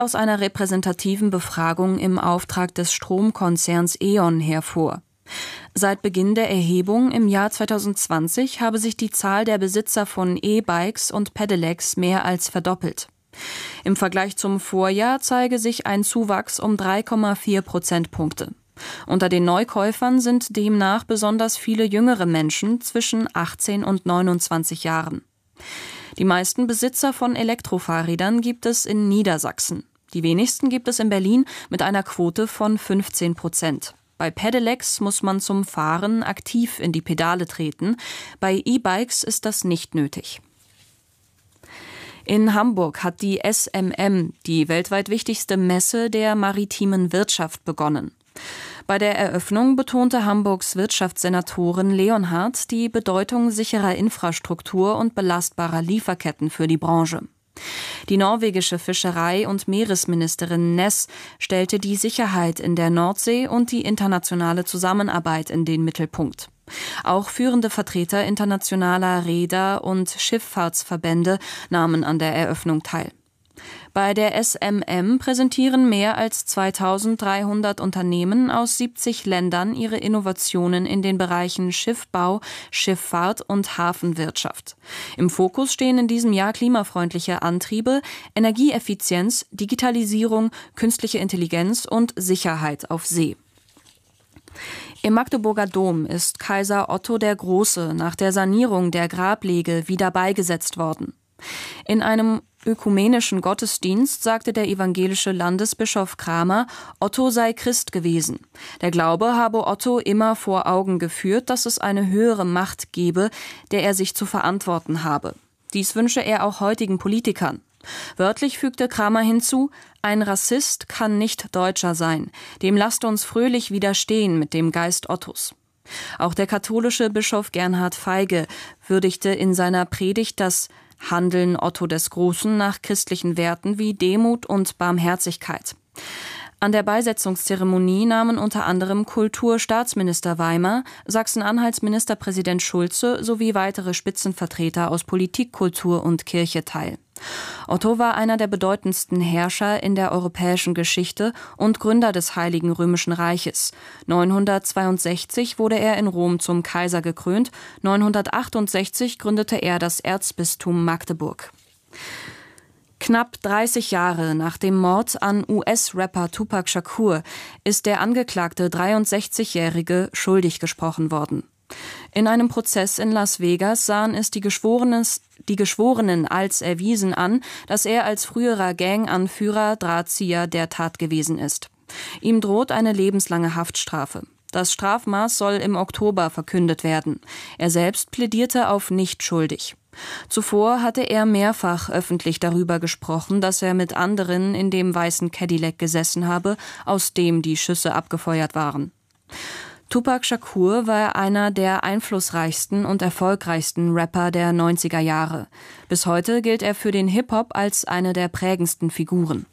aus einer repräsentativen Befragung im Auftrag des Stromkonzerns E.ON hervor. Seit Beginn der Erhebung im Jahr 2020 habe sich die Zahl der Besitzer von E-Bikes und Pedelecs mehr als verdoppelt. Im Vergleich zum Vorjahr zeige sich ein Zuwachs um 3,4 Prozentpunkte. Unter den Neukäufern sind demnach besonders viele jüngere Menschen zwischen 18 und 29 Jahren. Die meisten Besitzer von Elektrofahrrädern gibt es in Niedersachsen. Die wenigsten gibt es in Berlin mit einer Quote von 15%. Bei Pedelecs muss man zum Fahren aktiv in die Pedale treten. Bei E-Bikes ist das nicht nötig. In Hamburg hat die SMM, die weltweit wichtigste Messe der maritimen Wirtschaft, begonnen. Bei der Eröffnung betonte Hamburgs Wirtschaftssenatorin Leonhardt die Bedeutung sicherer Infrastruktur und belastbarer Lieferketten für die Branche. Die norwegische Fischerei- und Meeresministerin Ness stellte die Sicherheit in der Nordsee und die internationale Zusammenarbeit in den Mittelpunkt. Auch führende Vertreter internationaler Reeder- und Schifffahrtsverbände nahmen an der Eröffnung teil. Bei der SMM präsentieren mehr als 2300 Unternehmen aus 70 Ländern ihre Innovationen in den Bereichen Schiffbau, Schifffahrt und Hafenwirtschaft. Im Fokus stehen in diesem Jahr klimafreundliche Antriebe, Energieeffizienz, Digitalisierung, künstliche Intelligenz und Sicherheit auf See. Im Magdeburger Dom ist Kaiser Otto der Große nach der Sanierung der Grablege wieder beigesetzt worden. In einem ökumenischen Gottesdienst sagte der evangelische Landesbischof Kramer, Otto sei Christ gewesen. Der Glaube habe Otto immer vor Augen geführt, dass es eine höhere Macht gebe, der er sich zu verantworten habe. Dies wünsche er auch heutigen Politikern. Wörtlich fügte Kramer hinzu, ein Rassist kann nicht Deutscher sein. Dem lasst uns fröhlich widerstehen mit dem Geist Ottos. Auch der katholische Bischof Gernhard Feige würdigte in seiner Predigt das Handeln Otto des Großen nach christlichen Werten wie Demut und Barmherzigkeit. An der Beisetzungszeremonie nahmen unter anderem Kulturstaatsminister Weimer, Sachsen-Anhalts Ministerpräsident Schulze sowie weitere Spitzenvertreter aus Politik, Kultur und Kirche teil. Otto war einer der bedeutendsten Herrscher in der europäischen Geschichte und Gründer des Heiligen Römischen Reiches. 962 wurde er in Rom zum Kaiser gekrönt, 968 gründete er das Erzbistum Magdeburg. Knapp 30 Jahre nach dem Mord an US-Rapper Tupac Shakur ist der Angeklagte 63-Jährige schuldig gesprochen worden. In einem Prozess in Las Vegas sahen es die Geschworenen als erwiesen an, dass er als früherer Ganganführer Drahtzieher der Tat gewesen ist. Ihm droht eine lebenslange Haftstrafe. Das Strafmaß soll im Oktober verkündet werden. Er selbst plädierte auf nicht schuldig. Zuvor hatte er mehrfach öffentlich darüber gesprochen, dass er mit anderen in dem weißen Cadillac gesessen habe, aus dem die Schüsse abgefeuert waren. Tupac Shakur war einer der einflussreichsten und erfolgreichsten Rapper der 90er Jahre. Bis heute gilt er für den Hip-Hop als eine der prägendsten Figuren.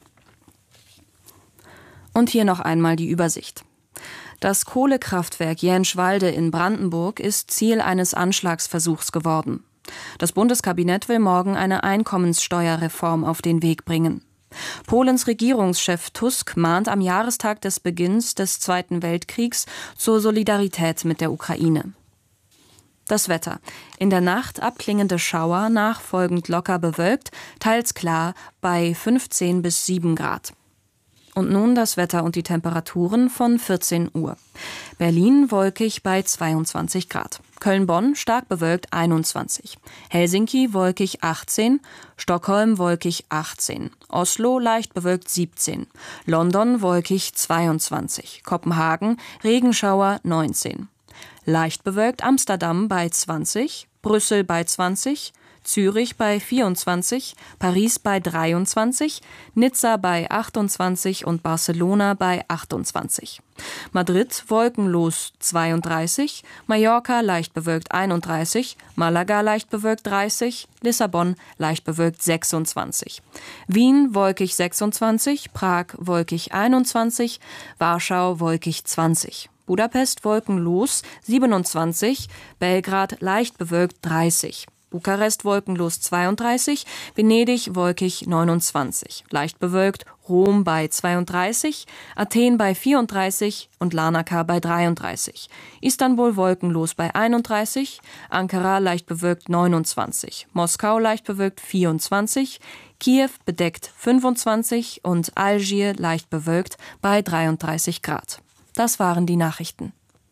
Und hier noch einmal die Übersicht. Das Kohlekraftwerk Jänschwalde in Brandenburg ist Ziel eines Anschlagsversuchs geworden. Das Bundeskabinett will morgen eine Einkommenssteuerreform auf den Weg bringen. Polens Regierungschef Tusk mahnt am Jahrestag des Beginns des Zweiten Weltkriegs zur Solidarität mit der Ukraine. Das Wetter. In der Nacht abklingende Schauer, nachfolgend locker bewölkt, teils klar bei 15 bis 7 Grad. Und nun das Wetter und die Temperaturen von 14 Uhr. Berlin wolkig bei 22 Grad. Köln-Bonn stark bewölkt 21. Helsinki wolkig 18. Stockholm wolkig 18. Oslo leicht bewölkt 17. London wolkig 22. Kopenhagen Regenschauer 19. Leicht bewölkt Amsterdam bei 20. Brüssel bei 20. Zürich bei 24, Paris bei 23, Nizza bei 28 und Barcelona bei 28. Madrid wolkenlos 32, Mallorca leicht bewölkt 31, Malaga leicht bewölkt 30, Lissabon leicht bewölkt 26. Wien wolkig 26, Prag wolkig 21, Warschau wolkig 20. Budapest wolkenlos 27, Belgrad leicht bewölkt 30. Bukarest wolkenlos 32, Venedig wolkig 29, leicht bewölkt Rom bei 32, Athen bei 34 und Larnaca bei 33, Istanbul wolkenlos bei 31, Ankara leicht bewölkt 29, Moskau leicht bewölkt 24, Kiew bedeckt 25 und Algier leicht bewölkt bei 33 Grad. Das waren die Nachrichten.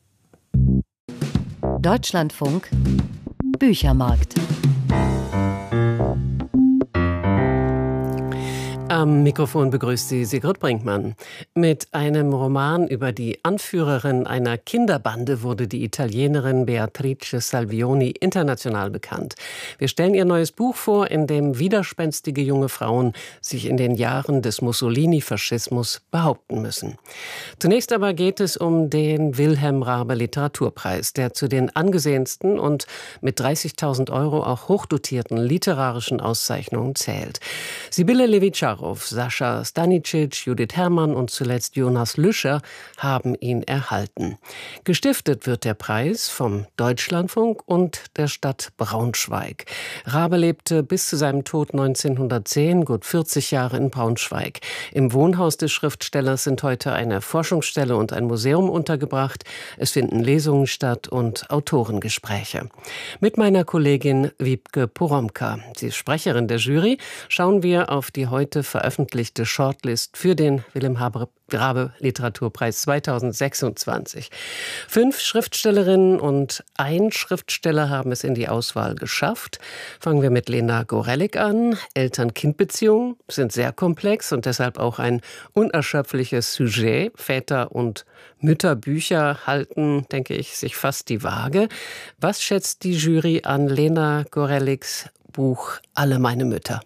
Deutschlandfunk Büchermarkt. Am Mikrofon begrüßt Sie Sigrid Brinkmann. Mit einem Roman über die Anführerin einer Kinderbande wurde die Italienerin Beatrice Salvioni international bekannt. Wir stellen ihr neues Buch vor, in dem widerspenstige junge Frauen sich in den Jahren des Mussolini-Faschismus behaupten müssen. Zunächst aber geht es um den Wilhelm Raabe Literaturpreis, der zu den angesehensten und mit 30.000 € auch hochdotierten literarischen Auszeichnungen zählt. Sibylle Levitscharow, Sascha Stanicic, Judith Herrmann und zuletzt Jonas Lüscher haben ihn erhalten. Gestiftet wird der Preis vom Deutschlandfunk und der Stadt Braunschweig. Raabe lebte bis zu seinem Tod 1910 gut 40 Jahre in Braunschweig. Im Wohnhaus des Schriftstellers sind heute eine Forschungsstelle und ein Museum untergebracht. Es finden Lesungen statt und Autorengespräche. Mit meiner Kollegin Wiebke Poromka, sie ist Sprecherin der Jury, schauen wir auf die heute veröffentlichte Shortlist für den Wilhelm Raabe Literaturpreis 2026. 5 Schriftstellerinnen und ein Schriftsteller haben es in die Auswahl geschafft. Fangen wir mit Lena Gorelick an. Eltern-Kind-Beziehungen sind sehr komplex und deshalb auch ein unerschöpfliches Sujet. Väter- und Mütterbücher halten, denke ich, sich fast die Waage. Was schätzt die Jury an Lena Gorelicks Buch Alle meine Mütter?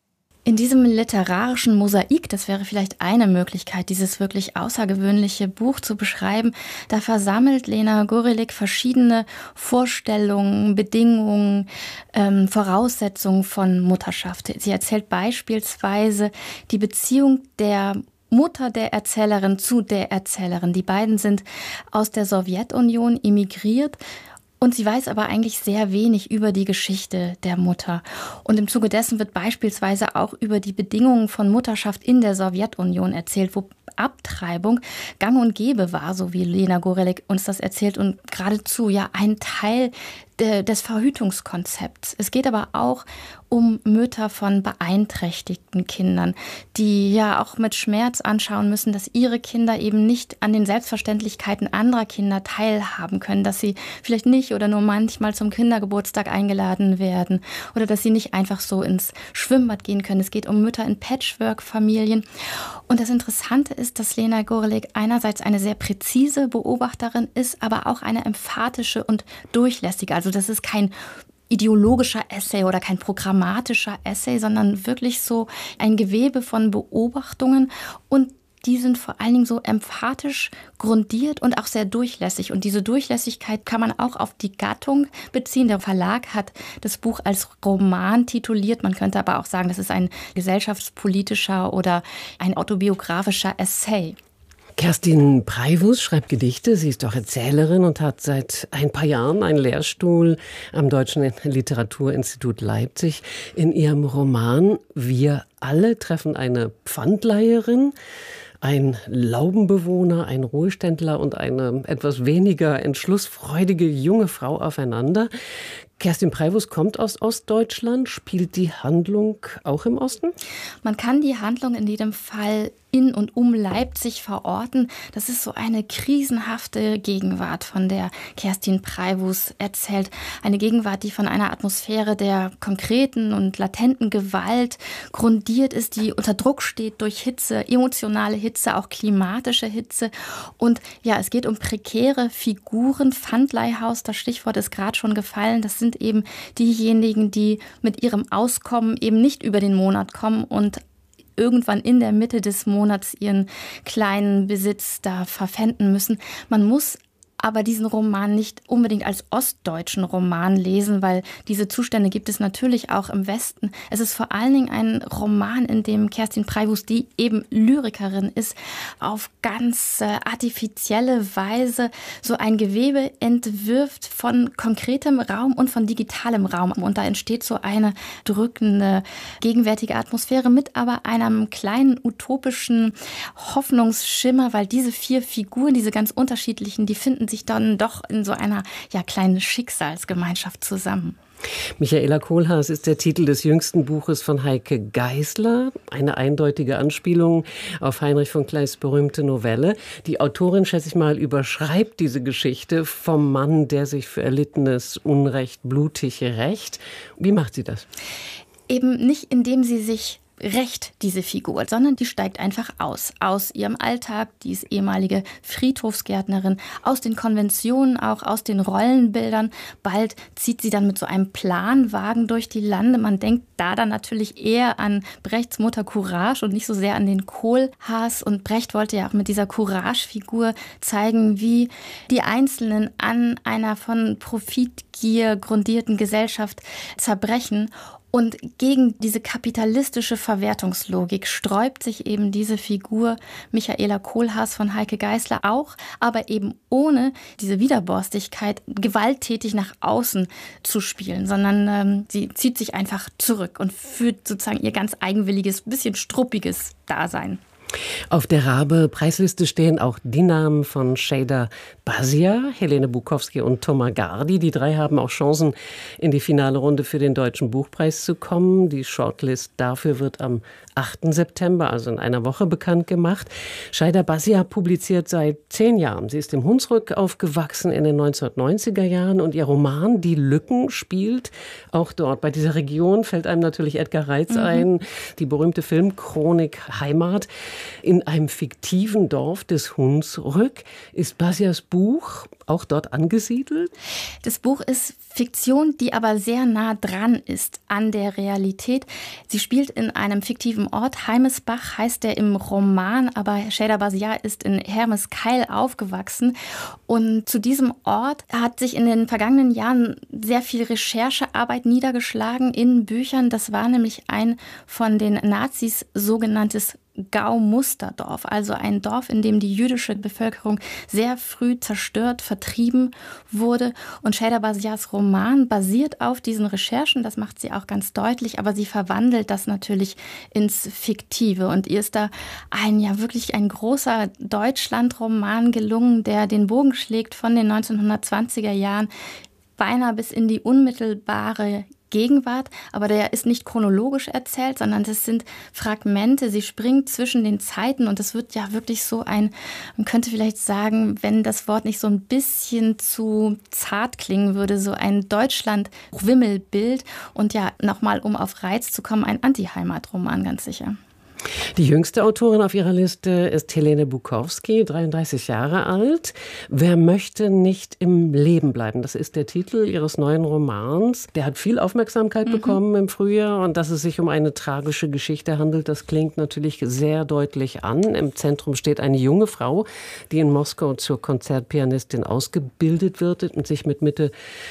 In diesem literarischen Mosaik, das wäre vielleicht eine Möglichkeit, dieses wirklich außergewöhnliche Buch zu beschreiben, da versammelt Lena Gorelick verschiedene Vorstellungen, Bedingungen, Voraussetzungen von Mutterschaft. Sie erzählt beispielsweise die Beziehung der Mutter der Erzählerin zu der Erzählerin. Die beiden sind aus der Sowjetunion emigriert. Und sie weiß aber eigentlich sehr wenig über die Geschichte der Mutter. Und im Zuge dessen wird beispielsweise auch über die Bedingungen von Mutterschaft in der Sowjetunion erzählt, wo Abtreibung gang und gäbe war, so wie Lena Gorelick uns das erzählt und geradezu ja ein Teil des Verhütungskonzepts. Es geht aber auch um Mütter von beeinträchtigten Kindern, die ja auch mit Schmerz anschauen müssen, dass ihre Kinder eben nicht an den Selbstverständlichkeiten anderer Kinder teilhaben können, dass sie vielleicht nicht oder nur manchmal zum Kindergeburtstag eingeladen werden oder dass sie nicht einfach so ins Schwimmbad gehen können. Es geht um Mütter in Patchwork-Familien. Und das Interessante ist, dass Lena Gorelick einerseits eine sehr präzise Beobachterin ist, aber auch eine emphatische und durchlässige. Also das ist kein ideologischer Essay oder kein programmatischer Essay, sondern wirklich so ein Gewebe von Beobachtungen und die sind vor allen Dingen so emphatisch grundiert und auch sehr durchlässig. Und diese Durchlässigkeit kann man auch auf die Gattung beziehen. Der Verlag hat das Buch als Roman tituliert. Man könnte aber auch sagen, das ist ein gesellschaftspolitischer oder ein autobiografischer Essay. Kerstin Preivus schreibt Gedichte. Sie ist auch Erzählerin und hat seit ein paar Jahren einen Lehrstuhl am Deutschen Literaturinstitut Leipzig. In ihrem Roman Wir alle treffen eine Pfandleiherin, ein Laubenbewohner, ein Ruheständler und eine etwas weniger entschlussfreudige junge Frau aufeinander. Kerstin Preivus kommt aus Ostdeutschland. Spielt die Handlung auch im Osten? Man kann die Handlung in jedem Fall in und um Leipzig verorten. Das ist so eine krisenhafte Gegenwart, von der Kerstin Preivus erzählt. Eine Gegenwart, die von einer Atmosphäre der konkreten und latenten Gewalt grundiert ist, die unter Druck steht durch Hitze, emotionale Hitze, auch klimatische Hitze. Und ja, es geht um prekäre Figuren. Pfandleihhaus, das Stichwort ist gerade schon gefallen. Das sind eben diejenigen, die mit ihrem Auskommen eben nicht über den Monat kommen und irgendwann in der Mitte des Monats ihren kleinen Besitz da verpfänden müssen. Man muss aber diesen Roman nicht unbedingt als ostdeutschen Roman lesen, weil diese Zustände gibt es natürlich auch im Westen. Es ist vor allen Dingen ein Roman, in dem Kerstin Preibus, die eben Lyrikerin ist, auf ganz artifizielle Weise so ein Gewebe entwirft von konkretem Raum und von digitalem Raum. Und da entsteht so eine drückende, gegenwärtige Atmosphäre mit aber einem kleinen utopischen Hoffnungsschimmer, weil diese 4 Figuren, diese ganz unterschiedlichen, die finden sich dann doch in so einer kleinen Schicksalsgemeinschaft zusammen. Michaela Kohlhaas ist der Titel des jüngsten Buches von Heike Geisler. Eine eindeutige Anspielung auf Heinrich von Kleist berühmte Novelle. Die Autorin, schätze ich mal, überschreibt diese Geschichte vom Mann, der sich für erlittenes Unrecht blutig rächt. Wie macht sie das? Eben nicht, indem sie sich rächt, diese Figur, sondern die steigt einfach aus ihrem Alltag, die ist ehemalige Friedhofsgärtnerin, aus den Konventionen, auch aus den Rollenbildern. Bald zieht sie dann mit so einem Planwagen durch die Lande. Man denkt da dann natürlich eher an Brechts Mutter Courage und nicht so sehr an den Kohlhaas. Und Brecht wollte ja auch mit dieser Courage-Figur zeigen, wie die Einzelnen an einer von Profitgier grundierten Gesellschaft zerbrechen. Und gegen diese kapitalistische Verwertungslogik sträubt sich eben diese Figur Michaela Kohlhaas von Heike Geisler auch, aber eben ohne diese Widerborstigkeit gewalttätig nach außen zu spielen, sondern sie zieht sich einfach zurück und führt sozusagen ihr ganz eigenwilliges, bisschen struppiges Dasein. Auf der Rabe-Preisliste stehen auch die Namen von Şeyda Bazia, Helene Bukowski und Thomas Gardi. Die 3 haben auch Chancen, in die finale Runde für den Deutschen Buchpreis zu kommen. Die Shortlist dafür wird am 8. September, also in einer Woche, bekannt gemacht. Şeyda Bazia publiziert seit 10 Jahren. Sie ist im Hunsrück aufgewachsen in den 1990er Jahren und ihr Roman Die Lücken spielt auch dort. Bei dieser Region fällt einem natürlich Edgar Reitz ein, die berühmte Filmchronik Heimat. In einem fiktiven Dorf des Hunsrück. Ist Bazias Buch auch dort angesiedelt? Das Buch ist Fiktion, die aber sehr nah dran ist an der Realität. Sie spielt in einem fiktiven Ort. Heimesbach heißt der im Roman, aber Şeyda Bazia ist in Hermeskeil aufgewachsen. Und zu diesem Ort hat sich in den vergangenen Jahren sehr viel Recherchearbeit niedergeschlagen in Büchern. Das war nämlich ein von den Nazis sogenanntes Gau-Musterdorf, also ein Dorf, in dem die jüdische Bevölkerung sehr früh zerstört, vertrieben wurde. Und Şeyda Bazias Roman basiert auf diesen Recherchen, das macht sie auch ganz deutlich, aber sie verwandelt das natürlich ins Fiktive. Und ihr ist da wirklich ein großer Deutschland-Roman gelungen, der den Bogen schlägt von den 1920er Jahren beinahe bis in die unmittelbare Gegenwart, aber der ist nicht chronologisch erzählt, sondern das sind Fragmente. Sie springt zwischen den Zeiten und es wird ja wirklich so man könnte vielleicht sagen, wenn das Wort nicht so ein bisschen zu zart klingen würde, so ein Deutschland-Wimmelbild und nochmal, um auf Reitz zu kommen, ein Anti-Heimat-Roman, ganz sicher. Die jüngste Autorin auf ihrer Liste ist Helene Bukowski, 33 Jahre alt. Wer möchte nicht im Leben bleiben? Das ist der Titel ihres neuen Romans. Der hat viel Aufmerksamkeit bekommen im Frühjahr und dass es sich um eine tragische Geschichte handelt, das klingt natürlich sehr deutlich an. Im Zentrum steht eine junge Frau, die in Moskau zur Konzertpianistin ausgebildet wird und sich mit Mitte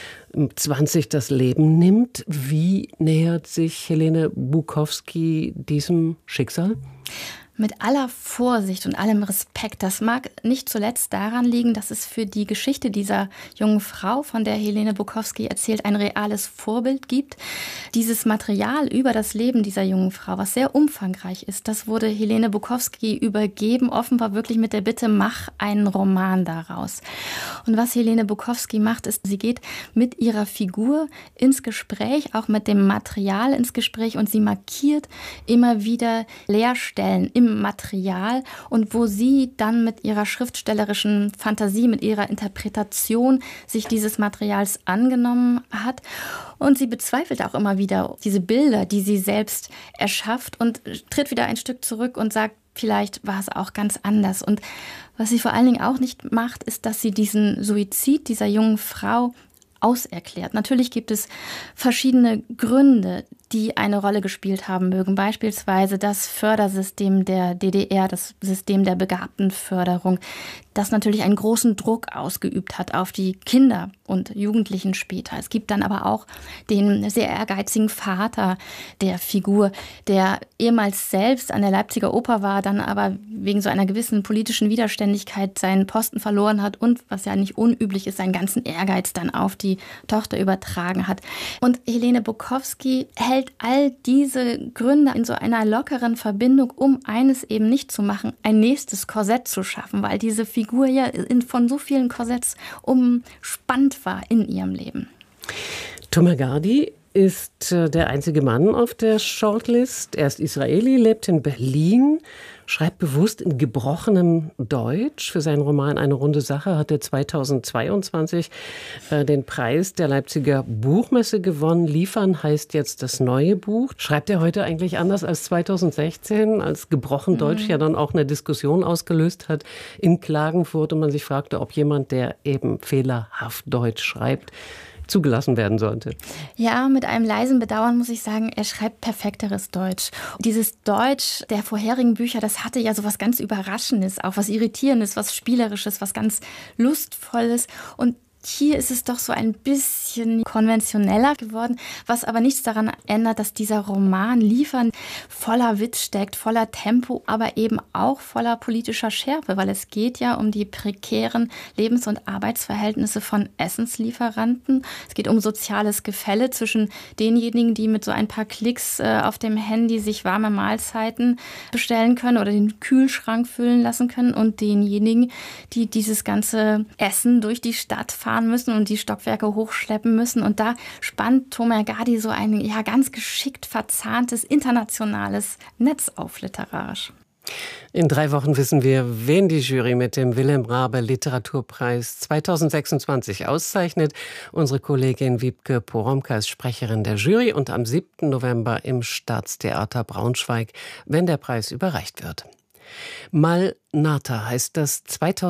20 das Leben nimmt. Wie nähert sich Helene Bukowski diesem Schicksal? Mit aller Vorsicht und allem Respekt. Das mag nicht zuletzt daran liegen, dass es für die Geschichte dieser jungen Frau, von der Helene Bukowski erzählt, ein reales Vorbild gibt. Dieses Material über das Leben dieser jungen Frau, was sehr umfangreich ist, das wurde Helene Bukowski übergeben, offenbar wirklich mit der Bitte, mach einen Roman daraus. Und was Helene Bukowski macht, ist, sie geht mit ihrer Figur ins Gespräch, auch mit dem Material ins Gespräch und sie markiert immer wieder Leerstellen im Material und wo sie dann mit ihrer schriftstellerischen Fantasie, mit ihrer Interpretation sich dieses Materials angenommen hat. Und sie bezweifelt auch immer wieder diese Bilder, die sie selbst erschafft und tritt wieder ein Stück zurück und sagt, vielleicht war es auch ganz anders. Und was sie vor allen Dingen auch nicht macht, ist, dass sie diesen Suizid dieser jungen Frau auserklärt. Natürlich gibt es verschiedene Gründe, die eine Rolle gespielt haben mögen. Beispielsweise das Fördersystem der DDR, das System der Begabtenförderung, das natürlich einen großen Druck ausgeübt hat auf die Kinder und Jugendlichen später. Es gibt dann aber auch den sehr ehrgeizigen Vater der Figur, der ehemals selbst an der Leipziger Oper war, dann aber wegen so einer gewissen politischen Widerständigkeit seinen Posten verloren hat und, was ja nicht unüblich ist, seinen ganzen Ehrgeiz dann auf die Tochter übertragen hat. Und Helene Bukowski hält all diese Gründe in so einer lockeren Verbindung, um eines eben nicht zu machen, ein nächstes Korsett zu schaffen, weil diese Figur ja von so vielen Korsetts umspannt war in ihrem Leben. Tomer Gardi ist der einzige Mann auf der Shortlist. Er ist Israeli, lebt in Berlin, schreibt bewusst in gebrochenem Deutsch. Für seinen Roman Eine runde Sache hat er 2022 den Preis der Leipziger Buchmesse gewonnen. Liefern heißt jetzt das neue Buch. Schreibt er heute eigentlich anders als 2016, als gebrochen Deutsch ja dann auch eine Diskussion ausgelöst hat in Klagenfurt und man sich fragte, ob jemand, der eben fehlerhaft Deutsch schreibt, zugelassen werden sollte. Ja, mit einem leisen Bedauern muss ich sagen, er schreibt perfekteres Deutsch. Dieses Deutsch der vorherigen Bücher, das hatte ja so was ganz Überraschendes, auch was Irritierendes, was Spielerisches, was ganz Lustvolles. Und hier ist es doch so ein bisschen konventioneller geworden, was aber nichts daran ändert, dass dieser Roman Liefern voller Witz steckt, voller Tempo, aber eben auch voller politischer Schärfe, weil es geht ja um die prekären Lebens- und Arbeitsverhältnisse von Essenslieferanten. Es geht um soziales Gefälle zwischen denjenigen, die mit so ein paar Klicks auf dem Handy sich warme Mahlzeiten bestellen können oder den Kühlschrank füllen lassen können und denjenigen, die dieses ganze Essen durch die Stadt fahren müssen und die Stockwerke hochschleppen müssen. Und da spannt Tomer Gardi so ein ganz geschickt verzahntes internationales Netz auf literarisch. In 3 Wochen wissen wir, wen die Jury mit dem Wilhelm Raabe Literaturpreis 2026 auszeichnet. Unsere Kollegin Wiebke Poromka ist Sprecherin der Jury und am 7. November im Staatstheater Braunschweig, wenn der Preis überreicht wird. Malnata heißt das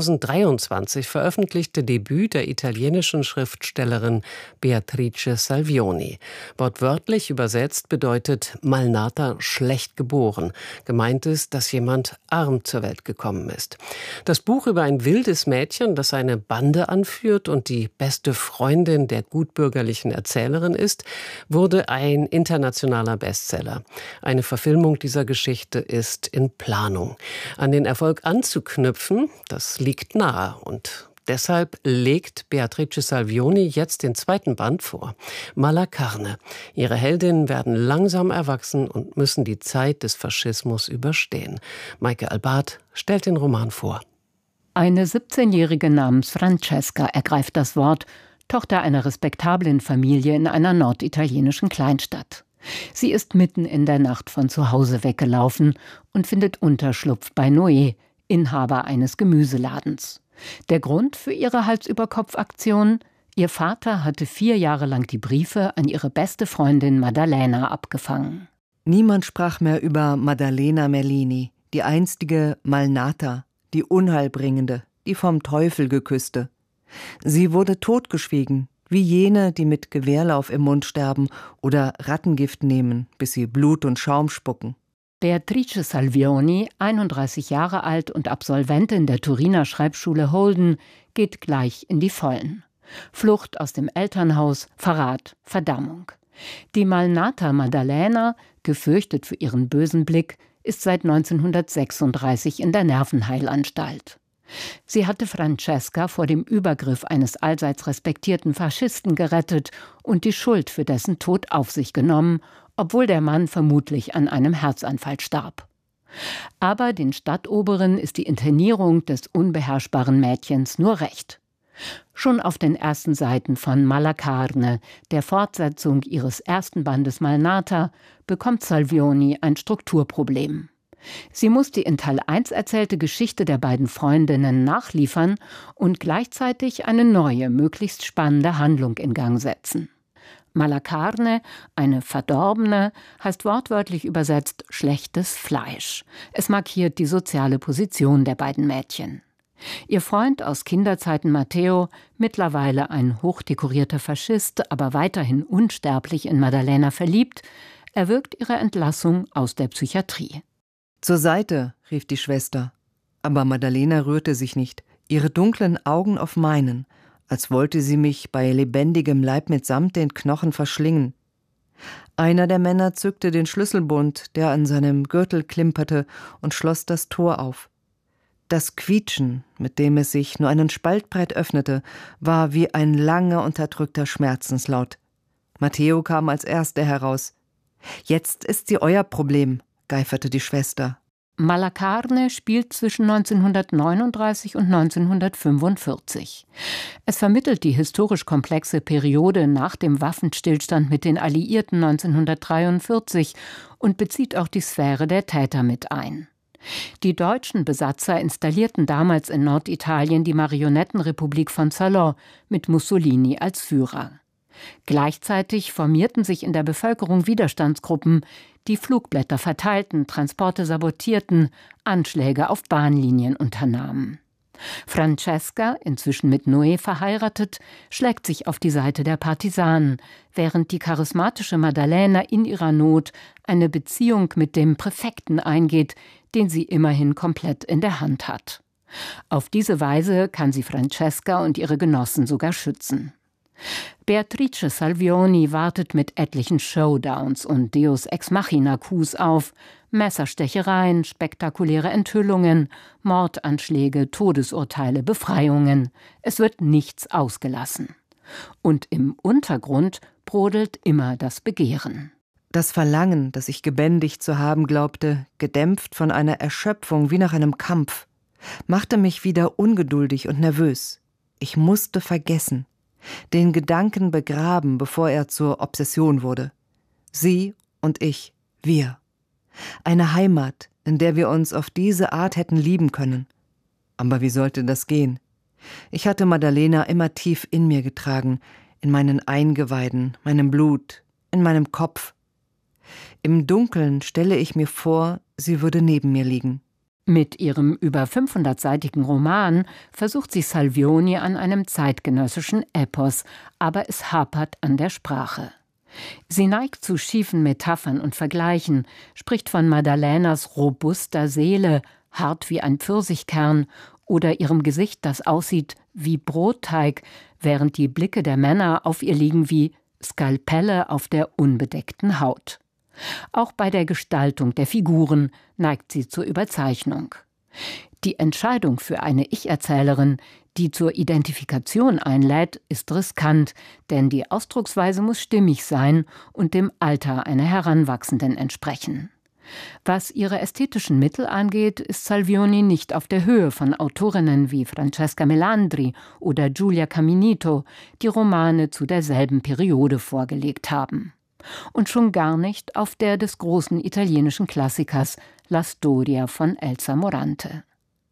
2023 veröffentlichte Debüt der italienischen Schriftstellerin Beatrice Salvioni. Wortwörtlich übersetzt bedeutet Malnata schlecht geboren. Gemeint ist, dass jemand arm zur Welt gekommen ist. Das Buch über ein wildes Mädchen, das eine Bande anführt und die beste Freundin der gutbürgerlichen Erzählerin ist, wurde ein internationaler Bestseller. Eine Verfilmung dieser Geschichte ist in Planung. An den Erfolg anzuknüpfen, das liegt nahe und deshalb legt Beatrice Salvioni jetzt den 2. Band vor. Malacarne. Ihre Heldinnen werden langsam erwachsen und müssen die Zeit des Faschismus überstehen. Maike Albart stellt den Roman vor. Eine 17-Jährige namens Francesca ergreift das Wort, Tochter einer respektablen Familie in einer norditalienischen Kleinstadt. Sie ist mitten in der Nacht von zu Hause weggelaufen und findet Unterschlupf bei Noé, Inhaber eines Gemüseladens. Der Grund für ihre Hals-über-Kopf-Aktion? Ihr Vater hatte 4 Jahre lang die Briefe an ihre beste Freundin Maddalena abgefangen. Niemand sprach mehr über Maddalena Merlini, die einstige Malnata, die Unheilbringende, die vom Teufel geküsste. Sie wurde totgeschwiegen, wie jene, die mit Gewehrlauf im Mund sterben oder Rattengift nehmen, bis sie Blut und Schaum spucken. Beatrice Salvioni, 31 Jahre alt und Absolventin der Turiner Schreibschule Holden, geht gleich in die Vollen. Flucht aus dem Elternhaus, Verrat, Verdammung. Die Malnata Maddalena, gefürchtet für ihren bösen Blick, ist seit 1936 in der Nervenheilanstalt. Sie hatte Francesca vor dem Übergriff eines allseits respektierten Faschisten gerettet und die Schuld für dessen Tod auf sich genommen, obwohl der Mann vermutlich an einem Herzanfall starb. Aber den Stadtoberen ist die Internierung des unbeherrschbaren Mädchens nur recht. Schon auf den ersten Seiten von Malacarne, der Fortsetzung ihres ersten Bandes Malnata, bekommt Salvioni ein Strukturproblem. Sie muss die in Teil 1 erzählte Geschichte der beiden Freundinnen nachliefern und gleichzeitig eine neue, möglichst spannende Handlung in Gang setzen. Malacarne, eine Verdorbene, heißt wortwörtlich übersetzt schlechtes Fleisch. Es markiert die soziale Position der beiden Mädchen. Ihr Freund aus Kinderzeiten Matteo, mittlerweile ein hochdekorierter Faschist, aber weiterhin unsterblich in Maddalena verliebt, erwirkt ihre Entlassung aus der Psychiatrie. »Zur Seite«, rief die Schwester. Aber Maddalena rührte sich nicht, ihre dunklen Augen auf meinen, als wollte sie mich bei lebendigem Leib mitsamt den Knochen verschlingen. Einer der Männer zückte den Schlüsselbund, der an seinem Gürtel klimperte, und schloss das Tor auf. Das Quietschen, mit dem es sich nur einen Spalt breit öffnete, war wie ein langer, unterdrückter Schmerzenslaut. Matteo kam als Erster heraus. »Jetzt ist sie euer Problem«, geiferte die Schwester. Malacarne spielt zwischen 1939 und 1945. Es vermittelt die historisch komplexe Periode nach dem Waffenstillstand mit den Alliierten 1943 und bezieht auch die Sphäre der Täter mit ein. Die deutschen Besatzer installierten damals in Norditalien die Marionettenrepublik von Salò mit Mussolini als Führer. Gleichzeitig formierten sich in der Bevölkerung Widerstandsgruppen, die Flugblätter verteilten, Transporte sabotierten, Anschläge auf Bahnlinien unternahmen. Francesca, inzwischen mit Noé verheiratet, schlägt sich auf die Seite der Partisanen, während die charismatische Maddalena in ihrer Not eine Beziehung mit dem Präfekten eingeht, den sie immerhin komplett in der Hand hat. Auf diese Weise kann sie Francesca und ihre Genossen sogar schützen. Beatrice Salvioni wartet mit etlichen Showdowns und Deus Ex Machina-Coups auf, Messerstechereien, spektakuläre Enthüllungen, Mordanschläge, Todesurteile, Befreiungen. Es wird nichts ausgelassen. Und im Untergrund brodelt immer das Begehren. Das Verlangen, das ich gebändigt zu haben glaubte, gedämpft von einer Erschöpfung wie nach einem Kampf, machte mich wieder ungeduldig und nervös. Ich musste vergessen, den Gedanken begraben, bevor er zur Obsession wurde. Sie und ich, wir. Eine Heimat, in der wir uns auf diese Art hätten lieben können. Aber wie sollte das gehen? Ich hatte Maddalena immer tief in mir getragen, in meinen Eingeweiden, meinem Blut, in meinem Kopf. Im Dunkeln stelle ich mir vor, sie würde neben mir liegen. Mit ihrem über 500-seitigen Roman versucht sie Salvioni an einem zeitgenössischen Epos, aber es hapert an der Sprache. Sie neigt zu schiefen Metaphern und Vergleichen, spricht von Maddalenas robuster Seele, hart wie ein Pfirsichkern, oder ihrem Gesicht, das aussieht wie Brotteig, während die Blicke der Männer auf ihr liegen wie Skalpelle auf der unbedeckten Haut. Auch bei der Gestaltung der Figuren neigt sie zur Überzeichnung. Die Entscheidung für eine Ich-Erzählerin, die zur Identifikation einlädt, ist riskant, denn die Ausdrucksweise muss stimmig sein und dem Alter einer Heranwachsenden entsprechen. Was ihre ästhetischen Mittel angeht, ist Salvioni nicht auf der Höhe von Autorinnen wie Francesca Melandri oder Giulia Caminito, die Romane zu derselben Periode vorgelegt haben. Und schon gar nicht auf der des großen italienischen Klassikers La Storia von Elsa Morante.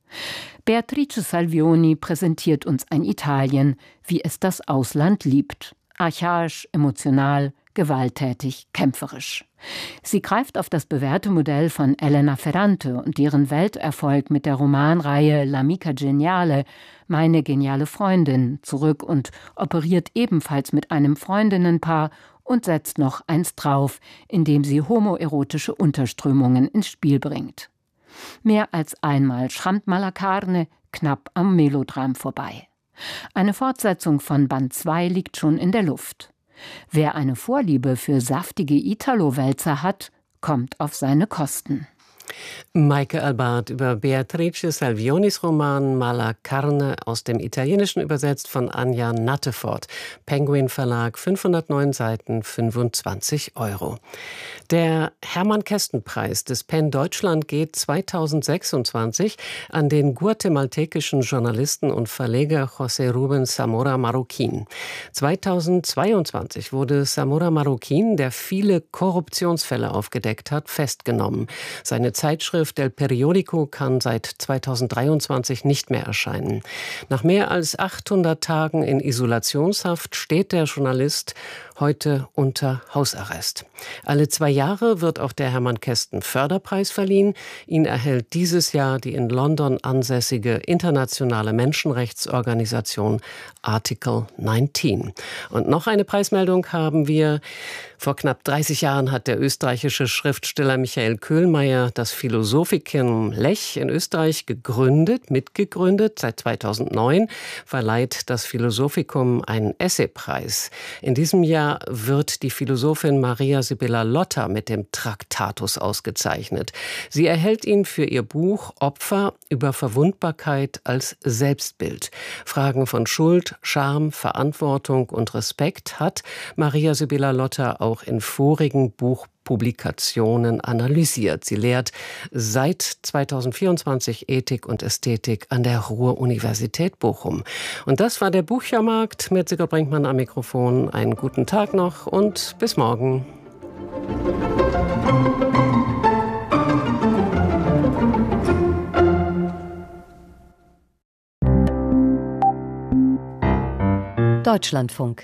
Beatrice Salvioni präsentiert uns ein Italien, wie es das Ausland liebt. Archaisch, emotional, gewalttätig, kämpferisch. Sie greift auf das bewährte Modell von Elena Ferrante und deren Welterfolg mit der Romanreihe L'amica geniale, meine geniale Freundin, zurück und operiert ebenfalls mit einem Freundinnenpaar und setzt noch eins drauf, indem sie homoerotische Unterströmungen ins Spiel bringt. Mehr als einmal schrammt Malacarne knapp am Melodram vorbei. Eine Fortsetzung von Band 2 liegt schon in der Luft. Wer eine Vorliebe für saftige Italo-Wälzer hat, kommt auf seine Kosten. Maike Albart über Beatrice Salvionis Roman Malacarne, aus dem Italienischen übersetzt von Anja Nattefort. Penguin Verlag, 509 Seiten, 25 €. Der Hermann-Kästen-Preis des PEN Deutschland geht 2026 an den guatemaltekischen Journalisten und Verleger José Rubén Zamora Marroquín. 2022 wurde Zamora Marroquín, der viele Korruptionsfälle aufgedeckt hat, festgenommen. Seine Zeitschrift El Periódico kann seit 2023 nicht mehr erscheinen. Nach mehr als 800 Tagen in Isolationshaft steht der Journalist heute unter Hausarrest. Alle 2 Jahre wird auch der Hermann-Kästen-Förderpreis verliehen. Ihn erhält dieses Jahr die in London ansässige internationale Menschenrechtsorganisation Article 19. Und noch eine Preismeldung haben wir. Vor knapp 30 Jahren hat der österreichische Schriftsteller Michael Köhlmeier das Philosophikum Lech in Österreich mitgegründet. Seit 2009 verleiht das Philosophikum einen Essaypreis. In diesem Jahr wird die Philosophin Maria Sibylla Lotter mit dem Traktatus ausgezeichnet. Sie erhält ihn für ihr Buch Opfer über Verwundbarkeit als Selbstbild. Fragen von Schuld, Scham, Verantwortung und Respekt hat Maria Sibylla Lotter auch in vorigen Buchpublikationen analysiert. Sie lehrt seit 2024 Ethik und Ästhetik an der Ruhr-Universität Bochum. Und das war der Büchermarkt mit Sigrid Brinkmann am Mikrofon. Einen guten Tag noch und bis morgen. Deutschlandfunk.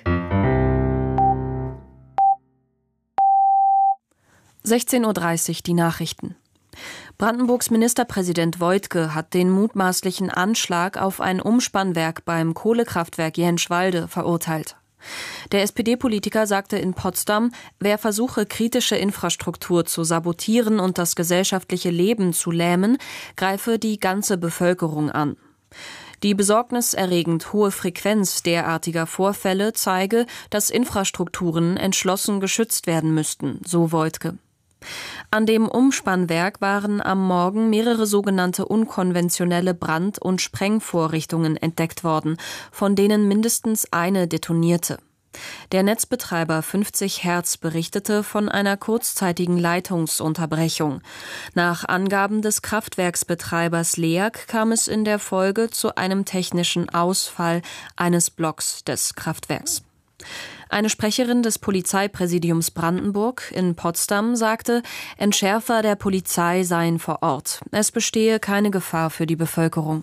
16:30 Uhr die Nachrichten. Brandenburgs Ministerpräsident Woidke hat den mutmaßlichen Anschlag auf ein Umspannwerk beim Kohlekraftwerk Jänschwalde verurteilt. Der SPD-Politiker sagte in Potsdam, wer versuche, kritische Infrastruktur zu sabotieren und das gesellschaftliche Leben zu lähmen, greife die ganze Bevölkerung an. Die besorgniserregend hohe Frequenz derartiger Vorfälle zeige, dass Infrastrukturen entschlossen geschützt werden müssten, so Woidke. An dem Umspannwerk waren am Morgen mehrere sogenannte unkonventionelle Brand- und Sprengvorrichtungen entdeckt worden, von denen mindestens eine detonierte. Der Netzbetreiber 50 Hertz berichtete von einer kurzzeitigen Leitungsunterbrechung. Nach Angaben des Kraftwerksbetreibers LEAG kam es in der Folge zu einem technischen Ausfall eines Blocks des Kraftwerks. Eine Sprecherin des Polizeipräsidiums Brandenburg in Potsdam sagte, Entschärfer der Polizei seien vor Ort. Es bestehe keine Gefahr für die Bevölkerung.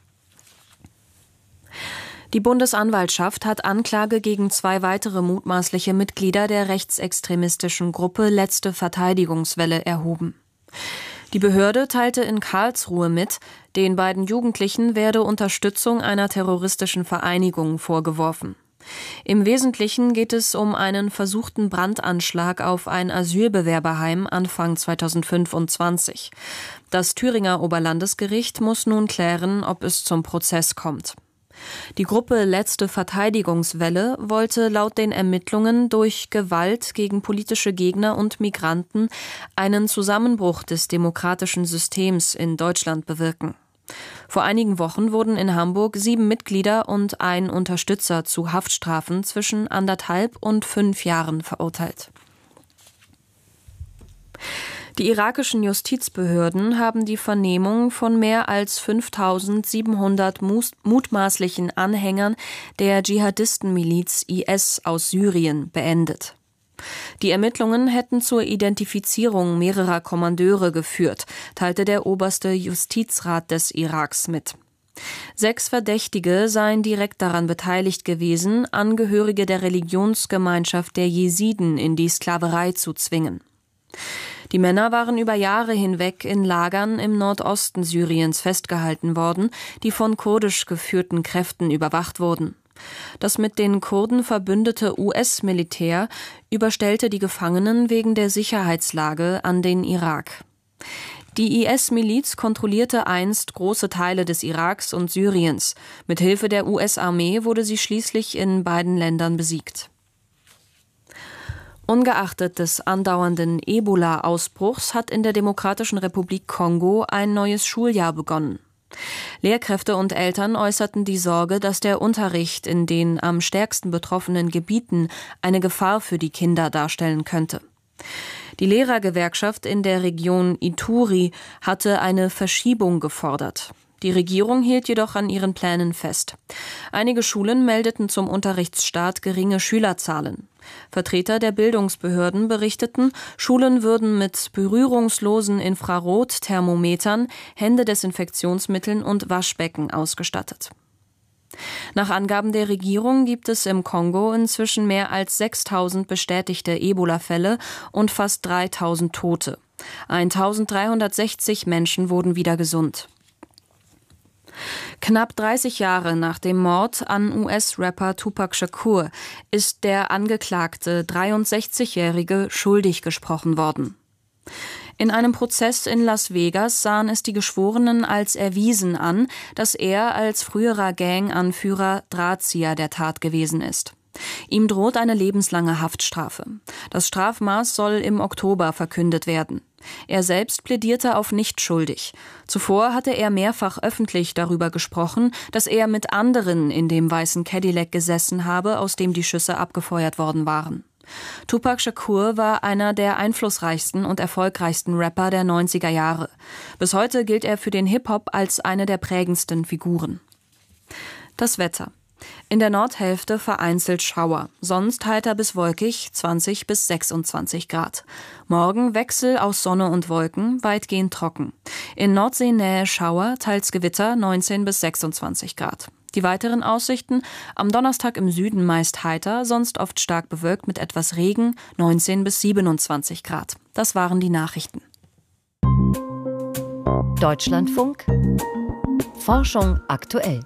Die Bundesanwaltschaft hat Anklage gegen 2 weitere mutmaßliche Mitglieder der rechtsextremistischen Gruppe Letzte Verteidigungswelle erhoben. Die Behörde teilte in Karlsruhe mit, den beiden Jugendlichen werde Unterstützung einer terroristischen Vereinigung vorgeworfen. Im Wesentlichen geht es um einen versuchten Brandanschlag auf ein Asylbewerberheim Anfang 2025. Das Thüringer Oberlandesgericht muss nun klären, ob es zum Prozess kommt. Die Gruppe Letzte Verteidigungswelle wollte laut den Ermittlungen durch Gewalt gegen politische Gegner und Migranten einen Zusammenbruch des demokratischen Systems in Deutschland bewirken. Vor einigen Wochen wurden in Hamburg 7 Mitglieder und ein Unterstützer zu Haftstrafen zwischen 1,5 und 5 Jahren verurteilt. Die irakischen Justizbehörden haben die Vernehmung von mehr als 5.700 mutmaßlichen Anhängern der Dschihadistenmiliz IS aus Syrien beendet. Die Ermittlungen hätten zur Identifizierung mehrerer Kommandeure geführt, teilte der oberste Justizrat des Iraks mit. 6 Verdächtige seien direkt daran beteiligt gewesen, Angehörige der Religionsgemeinschaft der Jesiden in die Sklaverei zu zwingen. Die Männer waren über Jahre hinweg in Lagern im Nordosten Syriens festgehalten worden, die von kurdisch geführten Kräften überwacht wurden. Das mit den Kurden verbündete US-Militär überstellte die Gefangenen wegen der Sicherheitslage an den Irak. Die IS-Miliz kontrollierte einst große Teile des Iraks und Syriens. Mit Hilfe der US-Armee wurde sie schließlich in beiden Ländern besiegt. Ungeachtet des andauernden Ebola-Ausbruchs hat in der Demokratischen Republik Kongo ein neues Schuljahr begonnen. Lehrkräfte und Eltern äußerten die Sorge, dass der Unterricht in den am stärksten betroffenen Gebieten eine Gefahr für die Kinder darstellen könnte. Die Lehrergewerkschaft in der Region Ituri hatte eine Verschiebung gefordert. Die Regierung hielt jedoch an ihren Plänen fest. Einige Schulen meldeten zum Unterrichtsstart geringe Schülerzahlen. Vertreter der Bildungsbehörden berichteten, Schulen würden mit berührungslosen Infrarotthermometern, Händedesinfektionsmitteln und Waschbecken ausgestattet. Nach Angaben der Regierung gibt es im Kongo inzwischen mehr als 6.000 bestätigte Ebola-Fälle und fast 3.000 Tote. 1.360 Menschen wurden wieder gesund. Knapp 30 Jahre nach dem Mord an US-Rapper Tupac Shakur ist der angeklagte 63-Jährige schuldig gesprochen worden. In einem Prozess in Las Vegas sahen es die Geschworenen als erwiesen an, dass er als früherer Gang-Anführer Drahtzieher der Tat gewesen ist. Ihm droht eine lebenslange Haftstrafe. Das Strafmaß soll im Oktober verkündet werden. Er selbst plädierte auf nicht schuldig. Zuvor hatte er mehrfach öffentlich darüber gesprochen, dass er mit anderen in dem weißen Cadillac gesessen habe, aus dem die Schüsse abgefeuert worden waren. Tupac Shakur war einer der einflussreichsten und erfolgreichsten Rapper der 90er Jahre. Bis heute gilt er für den Hip-Hop als eine der prägendsten Figuren. Das Wetter. In der Nordhälfte vereinzelt Schauer, sonst heiter bis wolkig, 20 bis 26 Grad. Morgen Wechsel aus Sonne und Wolken, weitgehend trocken. In Nordseenähe Schauer, teils Gewitter, 19 bis 26 Grad. Die weiteren Aussichten: am Donnerstag im Süden meist heiter, sonst oft stark bewölkt mit etwas Regen, 19 bis 27 Grad. Das waren die Nachrichten. Deutschlandfunk. Forschung aktuell.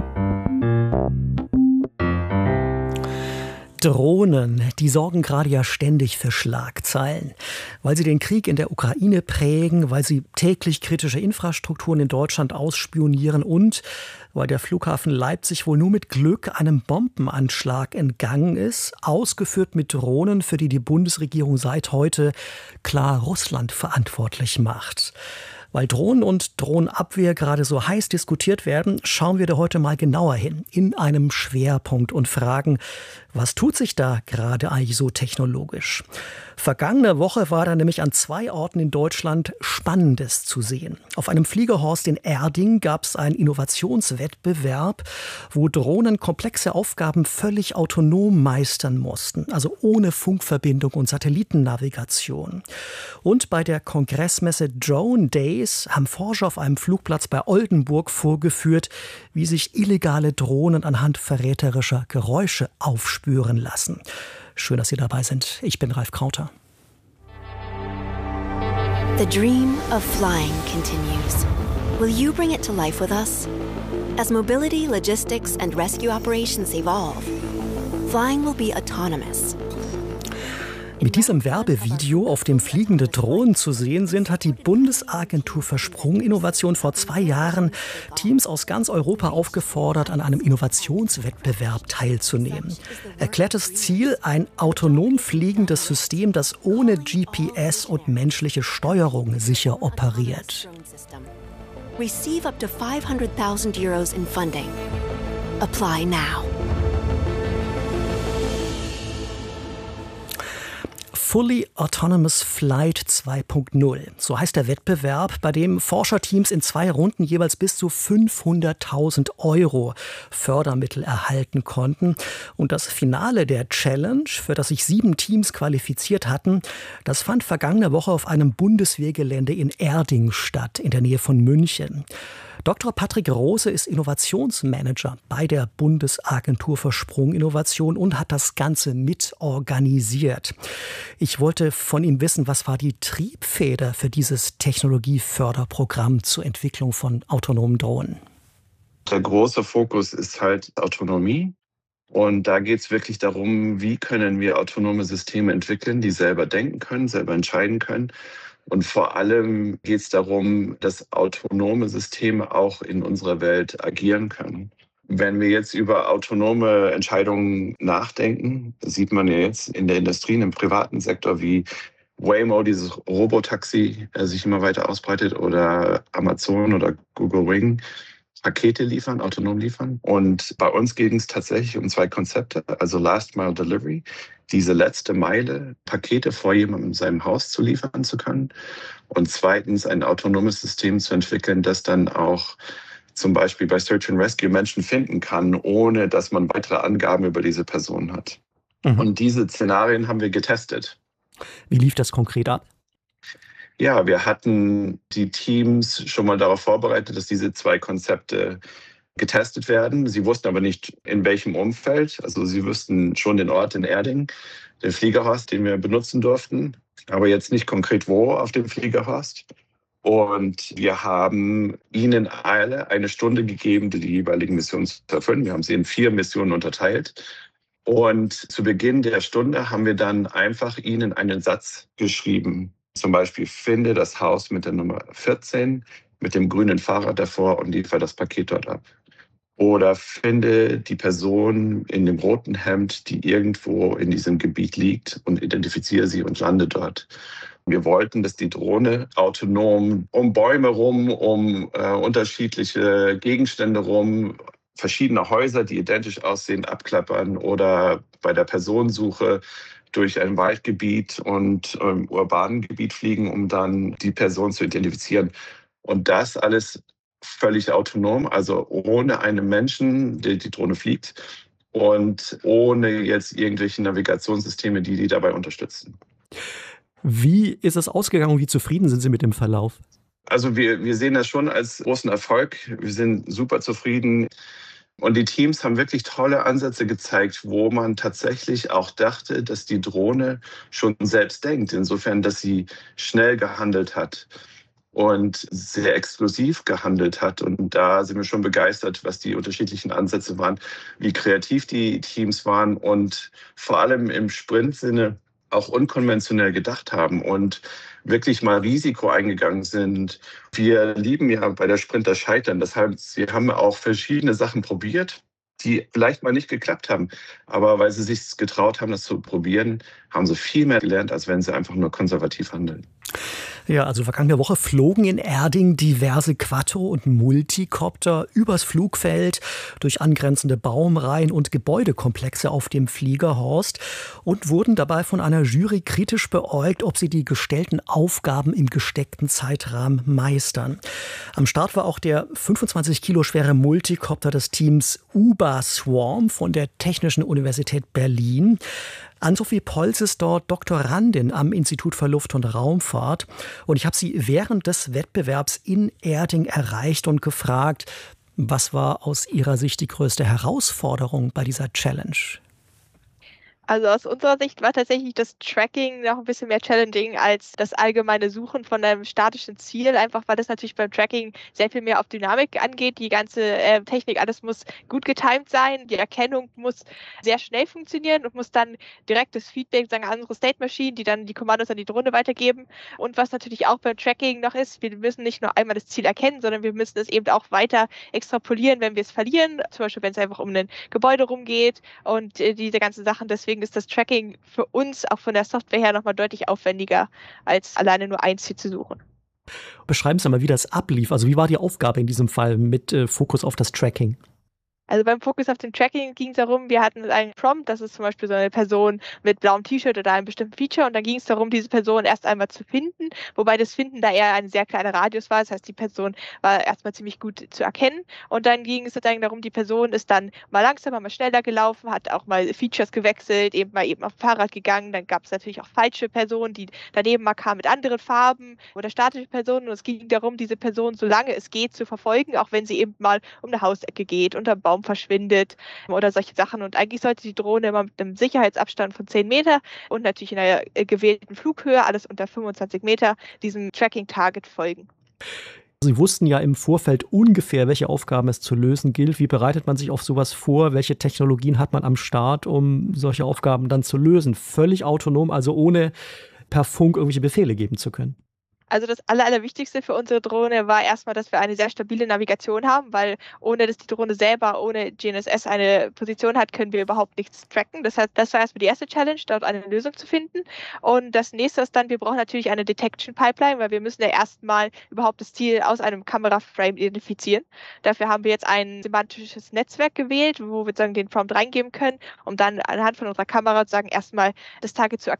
Drohnen, die sorgen gerade ja ständig für Schlagzeilen, weil sie den Krieg in der Ukraine prägen, weil sie täglich kritische Infrastrukturen in Deutschland ausspionieren und weil der Flughafen Leipzig wohl nur mit Glück einem Bombenanschlag entgangen ist, ausgeführt mit Drohnen, für die die Bundesregierung seit heute klar Russland verantwortlich macht. Weil Drohnen und Drohnenabwehr gerade so heiß diskutiert werden, schauen wir da heute mal genauer hin, in einem Schwerpunkt und fragen, was tut sich da gerade eigentlich so technologisch? Vergangene Woche war da nämlich an 2 Orten in Deutschland Spannendes zu sehen. Auf einem Fliegerhorst in Erding gab es einen Innovationswettbewerb, wo Drohnen komplexe Aufgaben völlig autonom meistern mussten, also ohne Funkverbindung und Satellitennavigation. Und bei der Kongressmesse Drone Days haben Forscher auf einem Flugplatz bei Oldenburg vorgeführt, wie sich illegale Drohnen anhand verräterischer Geräusche aufspüren lassen. Schön, dass Sie dabei sind. Ich bin Ralf Krauter. The dream of flying continues. Will you bring it to life with us? As mobility, logistics, and rescue operations evolve, flying will be autonomous. Mit diesem Werbevideo, auf dem fliegende Drohnen zu sehen sind, hat die Bundesagentur für Sprunginnovation vor 2 Jahren Teams aus ganz Europa aufgefordert, an einem Innovationswettbewerb teilzunehmen. Erklärtes Ziel: ein autonom fliegendes System, das ohne GPS und menschliche Steuerung sicher operiert. Receive up to 500,000 euros in funding. Apply now. Fully Autonomous Flight 2.0. So heißt der Wettbewerb, bei dem Forscherteams in 2 Runden jeweils bis zu 500.000 € Fördermittel erhalten konnten. Und das Finale der Challenge, für das sich 7 Teams qualifiziert hatten, das fand vergangene Woche auf einem Bundeswehrgelände in Erding statt, in der Nähe von München. Dr. Patrick Rose ist Innovationsmanager bei der Bundesagentur für Sprunginnovation und hat das Ganze mitorganisiert. Ich wollte von ihm wissen, was war die Triebfeder für dieses Technologieförderprogramm zur Entwicklung von autonomen Drohnen? Der große Fokus ist halt Autonomie. Und da geht es wirklich darum, wie können wir autonome Systeme entwickeln, die selber denken können, selber entscheiden können. Und vor allem geht es darum, dass autonome Systeme auch in unserer Welt agieren können. Wenn wir jetzt über autonome Entscheidungen nachdenken, sieht man ja jetzt in der Industrie, im privaten Sektor, wie Waymo, dieses Robotaxi, sich immer weiter ausbreitet, oder Amazon oder Google Wing Pakete liefern, autonom liefern. Und bei uns ging es tatsächlich um 2 Konzepte, also Last Mile Delivery, diese letzte Meile, Pakete vor jemandem in seinem Haus zu liefern zu können. Und zweitens ein autonomes System zu entwickeln, das dann auch zum Beispiel bei Search and Rescue Menschen finden kann, ohne dass man weitere Angaben über diese Person hat. Und diese Szenarien haben wir getestet. Wie lief das konkret ab? Ja, wir hatten die Teams schon mal darauf vorbereitet, dass diese 2 Konzepte getestet werden. Sie wussten aber nicht, in welchem Umfeld. Also sie wussten schon den Ort in Erding, den Fliegerhorst, den wir benutzen durften, aber jetzt nicht konkret wo auf dem Fliegerhorst. Und wir haben ihnen alle eine Stunde gegeben, die jeweiligen Missionen zu erfüllen. Wir haben sie in 4 Missionen unterteilt. Und zu Beginn der Stunde haben wir dann einfach ihnen einen Satz geschrieben. Zum Beispiel, finde das Haus mit der Nummer 14 mit dem grünen Fahrrad davor und liefere das Paket dort ab. Oder finde die Person in dem roten Hemd, die irgendwo in diesem Gebiet liegt, und identifiziere sie und lande dort. Wir wollten, dass die Drohne autonom um Bäume rum, um unterschiedliche Gegenstände rum, verschiedene Häuser, die identisch aussehen, abklappern oder bei der Personensuche durch ein Waldgebiet und urbanen Gebiet fliegen, um dann die Person zu identifizieren. Und das alles völlig autonom, also ohne einen Menschen, der die Drohne fliegt und ohne jetzt irgendwelche Navigationssysteme, die dabei unterstützen. Wie ist es ausgegangen und wie zufrieden sind Sie mit dem Verlauf? Also wir sehen das schon als großen Erfolg. Wir sind super zufrieden. Und die Teams haben wirklich tolle Ansätze gezeigt, wo man tatsächlich auch dachte, dass die Drohne schon selbst denkt. Insofern, dass sie schnell gehandelt hat und sehr exklusiv gehandelt hat. Und da sind wir schon begeistert, was die unterschiedlichen Ansätze waren, wie kreativ die Teams waren und vor allem im Sprint-Sinne auch unkonventionell gedacht haben und wirklich mal Risiko eingegangen sind. Wir lieben ja bei der Sprint das Scheitern. Das heißt, sie haben auch verschiedene Sachen probiert, die vielleicht mal nicht geklappt haben. Aber weil sie sich getraut haben, das zu probieren, haben sie viel mehr gelernt, als wenn sie einfach nur konservativ handeln. Ja, also vergangene Woche flogen in Erding diverse Quattro- und Multicopter übers Flugfeld, durch angrenzende Baumreihen und Gebäudekomplexe auf dem Fliegerhorst und wurden dabei von einer Jury kritisch beäugt, ob sie die gestellten Aufgaben im gesteckten Zeitrahmen meistern. Am Start war auch der 25 Kilo schwere Multicopter des Teams UBA Swarm von der Technischen Universität Berlin. Ann-Sophie Polz ist dort Doktorandin am Institut für Luft- und Raumfahrt. Und ich habe sie während des Wettbewerbs in Erding erreicht und gefragt, was war aus ihrer Sicht die größte Herausforderung bei dieser Challenge? Also aus unserer Sicht war tatsächlich das Tracking noch ein bisschen mehr challenging als das allgemeine Suchen von einem statischen Ziel, einfach weil das natürlich beim Tracking sehr viel mehr auf Dynamik angeht. Die ganze Technik, alles muss gut getimed sein, die Erkennung muss sehr schnell funktionieren und muss dann direktes Feedback sagen an unsere State Machine, die dann die Kommandos an die Drohne weitergeben. Und was natürlich auch beim Tracking noch ist, wir müssen nicht nur einmal das Ziel erkennen, sondern wir müssen es eben auch weiter extrapolieren, wenn wir es verlieren, zum Beispiel wenn es einfach um ein Gebäude rumgeht und diese ganzen Sachen. Deswegen ist das Tracking für uns auch von der Software her nochmal deutlich aufwendiger, als alleine nur ein Ziel zu suchen. Beschreiben Sie mal, wie das ablief. Also wie war die Aufgabe in diesem Fall mit Fokus auf das Tracking? Also beim Fokus auf dem Tracking ging es darum, wir hatten einen Prompt, das ist zum Beispiel so eine Person mit blauem T-Shirt oder einem bestimmten Feature, und dann ging es darum, diese Person erst einmal zu finden, wobei das Finden da eher ein sehr kleiner Radius war, das heißt, die Person war erstmal ziemlich gut zu erkennen, und dann ging es sozusagen darum, die Person ist dann mal langsamer, mal schneller gelaufen, hat auch mal Features gewechselt, eben auf dem Fahrrad gegangen, dann gab es natürlich auch falsche Personen, die daneben mal kamen mit anderen Farben oder statische Personen, und es ging darum, diese Person, solange es geht, zu verfolgen, auch wenn sie eben mal um eine Hausecke geht, unter Baum verschwindet oder solche Sachen. Und eigentlich sollte die Drohne immer mit einem Sicherheitsabstand von 10 Meter und natürlich in einer gewählten Flughöhe, alles unter 25 Meter, diesem Tracking-Target folgen. Sie wussten ja im Vorfeld ungefähr, welche Aufgaben es zu lösen gilt. Wie bereitet man sich auf sowas vor? Welche Technologien hat man am Start, um solche Aufgaben dann zu lösen? Völlig autonom, also ohne per Funk irgendwelche Befehle geben zu können. Also das Allerwichtigste für unsere Drohne war erstmal, dass wir eine sehr stabile Navigation haben, weil ohne dass die Drohne selber ohne GNSS eine Position hat, können wir überhaupt nichts tracken. Das heißt, das war erstmal die erste Challenge, dort eine Lösung zu finden. Und das nächste ist dann, wir brauchen natürlich eine Detection Pipeline, weil wir müssen ja erstmal überhaupt das Ziel aus einem Kameraframe identifizieren. Dafür haben wir jetzt ein semantisches Netzwerk gewählt, wo wir sozusagen den Prompt reingeben können, um dann anhand von unserer Kamera sozusagen erstmal das Target zu erkennen.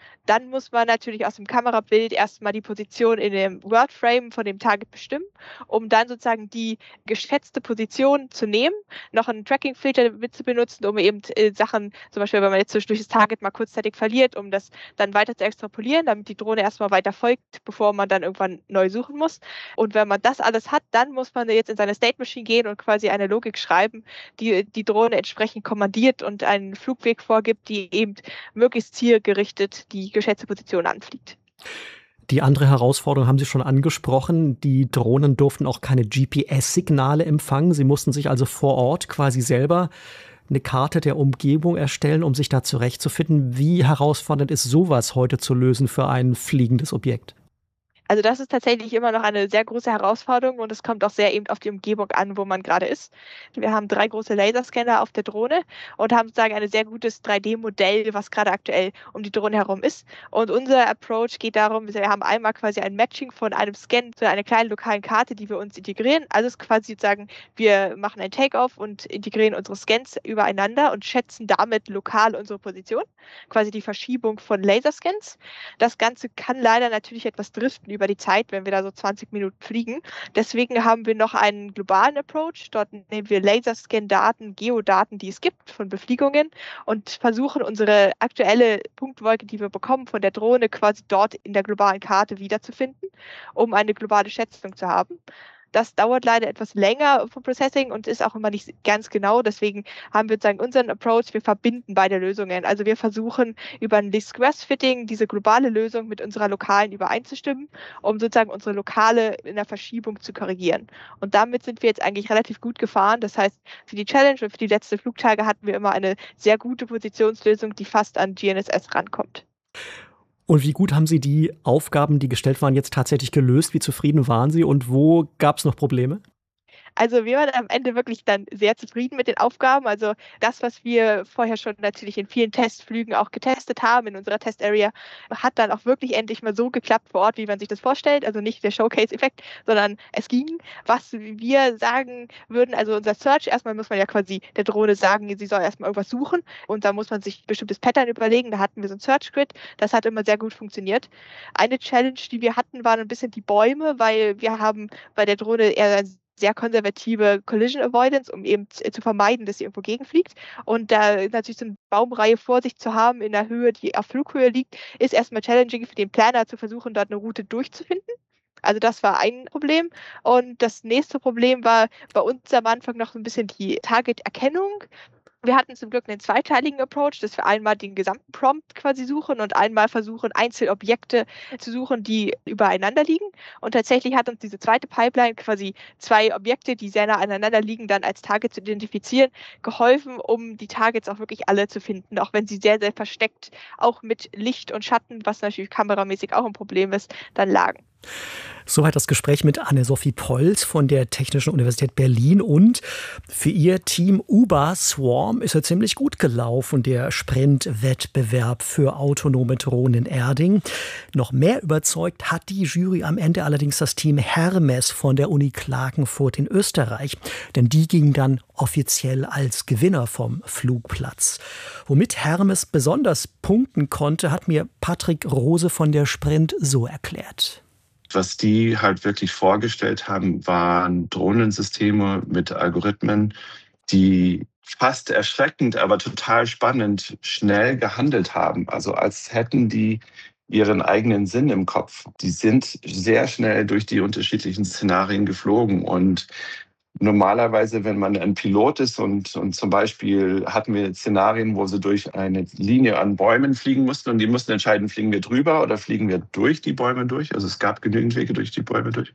Dann muss man natürlich aus dem Kamerabild erstmal die Position in dem Wordframe von dem Target bestimmen, um dann sozusagen die geschätzte Position zu nehmen, noch einen Tracking-Filter mit zu benutzen, um eben Sachen, zum Beispiel, wenn man jetzt zwischendurch das Target mal kurzzeitig verliert, um das dann weiter zu extrapolieren, damit die Drohne erstmal weiter folgt, bevor man dann irgendwann neu suchen muss. Und wenn man das alles hat, dann muss man jetzt in seine State Machine gehen und quasi eine Logik schreiben, die die Drohne entsprechend kommandiert und einen Flugweg vorgibt, die eben möglichst zielgerichtet die geschätzte Position anfliegt. Die andere Herausforderung haben Sie schon angesprochen. Die Drohnen durften auch keine GPS-Signale empfangen. Sie mussten sich also vor Ort quasi selber eine Karte der Umgebung erstellen, um sich da zurechtzufinden. Wie herausfordernd ist sowas heute zu lösen für ein fliegendes Objekt? Also das ist tatsächlich immer noch eine sehr große Herausforderung und es kommt auch sehr eben auf die Umgebung an, wo man gerade ist. Wir haben 3 große Laserscanner auf der Drohne und haben sozusagen ein sehr gutes 3D-Modell, was gerade aktuell um die Drohne herum ist. Und unser Approach geht darum, wir haben einmal quasi ein Matching von einem Scan zu einer kleinen lokalen Karte, die wir uns integrieren. Also es ist quasi sozusagen, wir machen ein Takeoff und integrieren unsere Scans übereinander und schätzen damit lokal unsere Position, quasi die Verschiebung von Laserscans. Das Ganze kann leider natürlich etwas driften über die Zeit, wenn wir da so 20 Minuten fliegen. Deswegen haben wir noch einen globalen Approach. Dort nehmen wir Laserscan-Daten, Geodaten, die es gibt von Befliegungen und versuchen unsere aktuelle Punktwolke, die wir bekommen von der Drohne, quasi dort in der globalen Karte wiederzufinden, um eine globale Schätzung zu haben. Das dauert leider etwas länger vom Processing und ist auch immer nicht ganz genau. Deswegen haben wir sozusagen unseren Approach, wir verbinden beide Lösungen. Also wir versuchen über ein Least-Squares-Fitting diese globale Lösung mit unserer lokalen übereinzustimmen, um sozusagen unsere lokale in der Verschiebung zu korrigieren. Und damit sind wir jetzt eigentlich relativ gut gefahren. Das heißt, für die Challenge und für die letzten Flugtage hatten wir immer eine sehr gute Positionslösung, die fast an GNSS rankommt. Und wie gut haben Sie die Aufgaben, die gestellt waren, jetzt tatsächlich gelöst? Wie zufrieden waren Sie und wo gab es noch Probleme? Also wir waren am Ende wirklich dann sehr zufrieden mit den Aufgaben. Also das, was wir vorher schon natürlich in vielen Testflügen auch getestet haben in unserer Test-Area, hat dann auch wirklich endlich mal so geklappt vor Ort, wie man sich das vorstellt. Also nicht der Showcase-Effekt, sondern es ging. Was wir sagen würden, also unser Search, erstmal muss man ja quasi der Drohne sagen, sie soll erstmal irgendwas suchen und da muss man sich ein bestimmtes Pattern überlegen. Da hatten wir so ein Search-Grid. Das hat immer sehr gut funktioniert. Eine Challenge, die wir hatten, waren ein bisschen die Bäume, weil wir haben bei der Drohne eher sehr konservative Collision Avoidance, um eben zu vermeiden, dass sie irgendwo gegenfliegt. Und da natürlich so eine Baumreihe vor sich zu haben in der Höhe, die auf Flughöhe liegt, ist erstmal challenging für den Planer zu versuchen, dort eine Route durchzufinden. Also das war ein Problem. Und das nächste Problem war bei uns am Anfang noch so ein bisschen die Target-Erkennung. Wir hatten zum Glück einen zweiteiligen Approach, dass wir einmal den gesamten Prompt quasi suchen und einmal versuchen, Einzelobjekte zu suchen, die übereinander liegen. Und tatsächlich hat uns diese zweite Pipeline quasi 2 Objekte, die sehr nah aneinander liegen, dann als Target zu identifizieren, geholfen, um die Targets auch wirklich alle zu finden, auch wenn sie sehr, sehr versteckt, auch mit Licht und Schatten, was natürlich kameramäßig auch ein Problem ist, dann lagen. Soweit das Gespräch mit Anne-Sophie Polz von der Technischen Universität Berlin. Und für ihr Team Uber Swarm ist er ziemlich gut gelaufen, der Sprintwettbewerb für autonome Drohnen in Erding. Noch mehr überzeugt hat die Jury am Ende allerdings das Team Hermes von der Uni Klagenfurt in Österreich. Denn die gingen dann offiziell als Gewinner vom Flugplatz. Womit Hermes besonders punkten konnte, hat mir Patrick Rose von der Sprint so erklärt. Was die halt wirklich vorgestellt haben, waren Drohnensysteme mit Algorithmen, die fast erschreckend, aber total spannend schnell gehandelt haben. Also als hätten die ihren eigenen Sinn im Kopf. Die sind sehr schnell durch die unterschiedlichen Szenarien geflogen und normalerweise, wenn man ein Pilot ist und zum Beispiel hatten wir Szenarien, wo sie durch eine Linie an Bäumen fliegen mussten und die mussten entscheiden, fliegen wir drüber oder fliegen wir durch die Bäume durch. Also es gab genügend Wege durch die Bäume durch.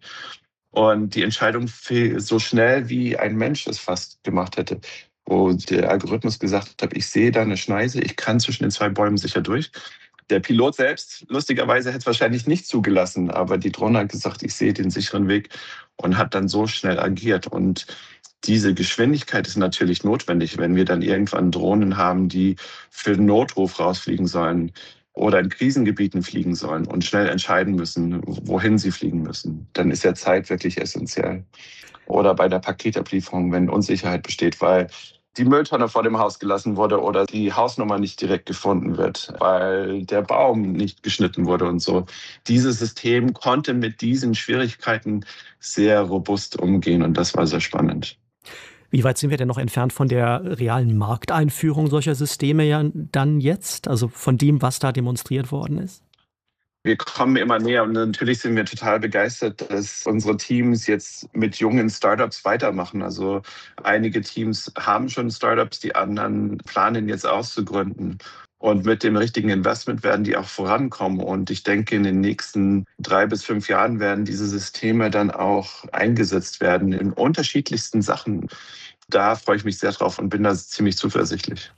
Und die Entscheidung fiel so schnell, wie ein Mensch es fast gemacht hätte. Wo der Algorithmus gesagt hat, ich sehe da eine Schneise, ich kann zwischen den 2 Bäumen sicher durch. Der Pilot selbst, lustigerweise, hätte es wahrscheinlich nicht zugelassen, aber die Drohne hat gesagt, ich sehe den sicheren Weg und hat dann so schnell agiert. Und diese Geschwindigkeit ist natürlich notwendig, wenn wir dann irgendwann Drohnen haben, die für den Notruf rausfliegen sollen oder in Krisengebieten fliegen sollen und schnell entscheiden müssen, wohin sie fliegen müssen. Dann ist ja Zeit wirklich essentiell. Oder bei der Paketablieferung, wenn Unsicherheit besteht, weil die Mülltonne vor dem Haus gelassen wurde oder die Hausnummer nicht direkt gefunden wird, weil der Baum nicht geschnitten wurde und so. Dieses System konnte mit diesen Schwierigkeiten sehr robust umgehen und das war sehr spannend. Wie weit sind wir denn noch entfernt von der realen Markteinführung solcher Systeme ja dann jetzt? Also von dem, was da demonstriert worden ist? Wir kommen immer näher und natürlich sind wir total begeistert, dass unsere Teams jetzt mit jungen Startups weitermachen. Also einige Teams haben schon Startups, die anderen planen jetzt auszugründen. Und mit dem richtigen Investment werden die auch vorankommen. Und ich denke, in den nächsten 3 bis 5 Jahren werden diese Systeme dann auch eingesetzt werden in unterschiedlichsten Sachen. Da freue ich mich sehr drauf und bin da ziemlich zuversichtlich.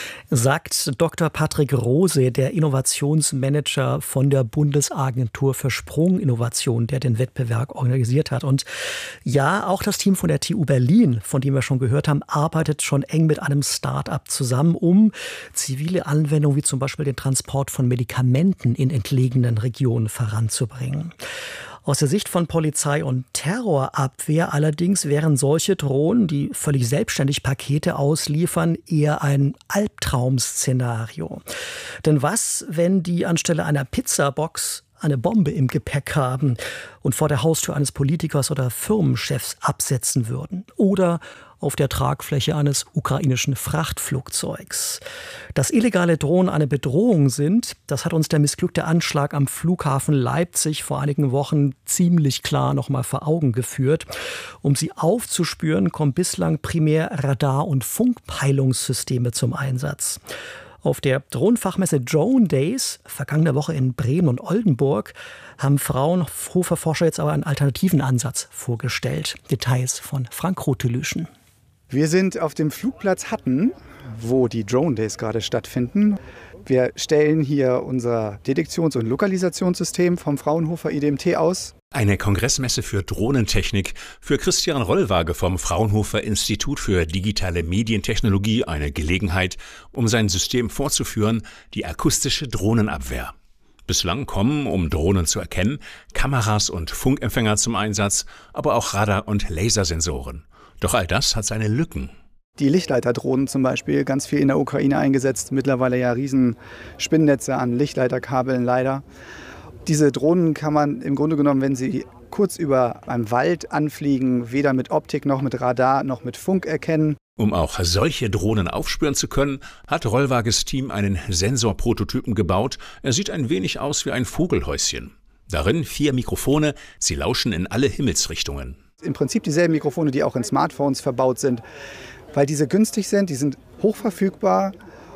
Sagt Dr. Patrick Rose, der Innovationsmanager von der Bundesagentur für Sprunginnovation, der den Wettbewerb organisiert hat. Und ja, auch das Team von der TU Berlin, von dem wir schon gehört haben, arbeitet schon eng mit einem Start-up zusammen, um zivile Anwendungen wie zum Beispiel den Transport von Medikamenten in entlegenen Regionen voranzubringen. Aus der Sicht von Polizei und Terrorabwehr allerdings wären solche Drohnen, die völlig selbstständig Pakete ausliefern, eher ein Albtraum-Szenario. Denn was, wenn die anstelle einer Pizzabox eine Bombe im Gepäck haben und vor der Haustür eines Politikers oder Firmenchefs absetzen würden? Oder auf der Tragfläche eines ukrainischen Frachtflugzeugs. Dass illegale Drohnen eine Bedrohung sind, das hat uns der missglückte Anschlag am Flughafen Leipzig vor einigen Wochen ziemlich klar noch mal vor Augen geführt. Um sie aufzuspüren, kommen bislang primär Radar- und Funkpeilungssysteme zum Einsatz. Auf der Drohnenfachmesse Drone Days, vergangene Woche in Bremen und Oldenburg, haben Fraunhofer-Forscher jetzt aber einen alternativen Ansatz vorgestellt. Details von Frank Rotelüschen. Wir sind auf dem Flugplatz Hatten, wo die Drone Days gerade stattfinden. Wir stellen hier unser Detektions- und Lokalisationssystem vom Fraunhofer IDMT aus. Eine Kongressmesse für Drohnentechnik, für Christian Rollwage vom Fraunhofer Institut für digitale Medientechnologie eine Gelegenheit, um sein System vorzuführen, die akustische Drohnenabwehr. Bislang kommen, um Drohnen zu erkennen, Kameras und Funkempfänger zum Einsatz, aber auch Radar- und Lasersensoren. Doch all das hat seine Lücken. Die Lichtleiterdrohnen zum Beispiel, ganz viel in der Ukraine eingesetzt, mittlerweile ja riesen Spinnnetze an Lichtleiterkabeln leider. Diese Drohnen kann man im Grunde genommen, wenn sie kurz über einem Wald anfliegen, weder mit Optik noch mit Radar noch mit Funk erkennen. Um auch solche Drohnen aufspüren zu können, hat Rollwages Team einen Sensorprototypen gebaut. Er sieht ein wenig aus wie ein Vogelhäuschen. Darin 4 Mikrofone, sie lauschen in alle Himmelsrichtungen. Im Prinzip dieselben Mikrofone, die auch in Smartphones verbaut sind, weil diese günstig sind, die sind hochverfügbar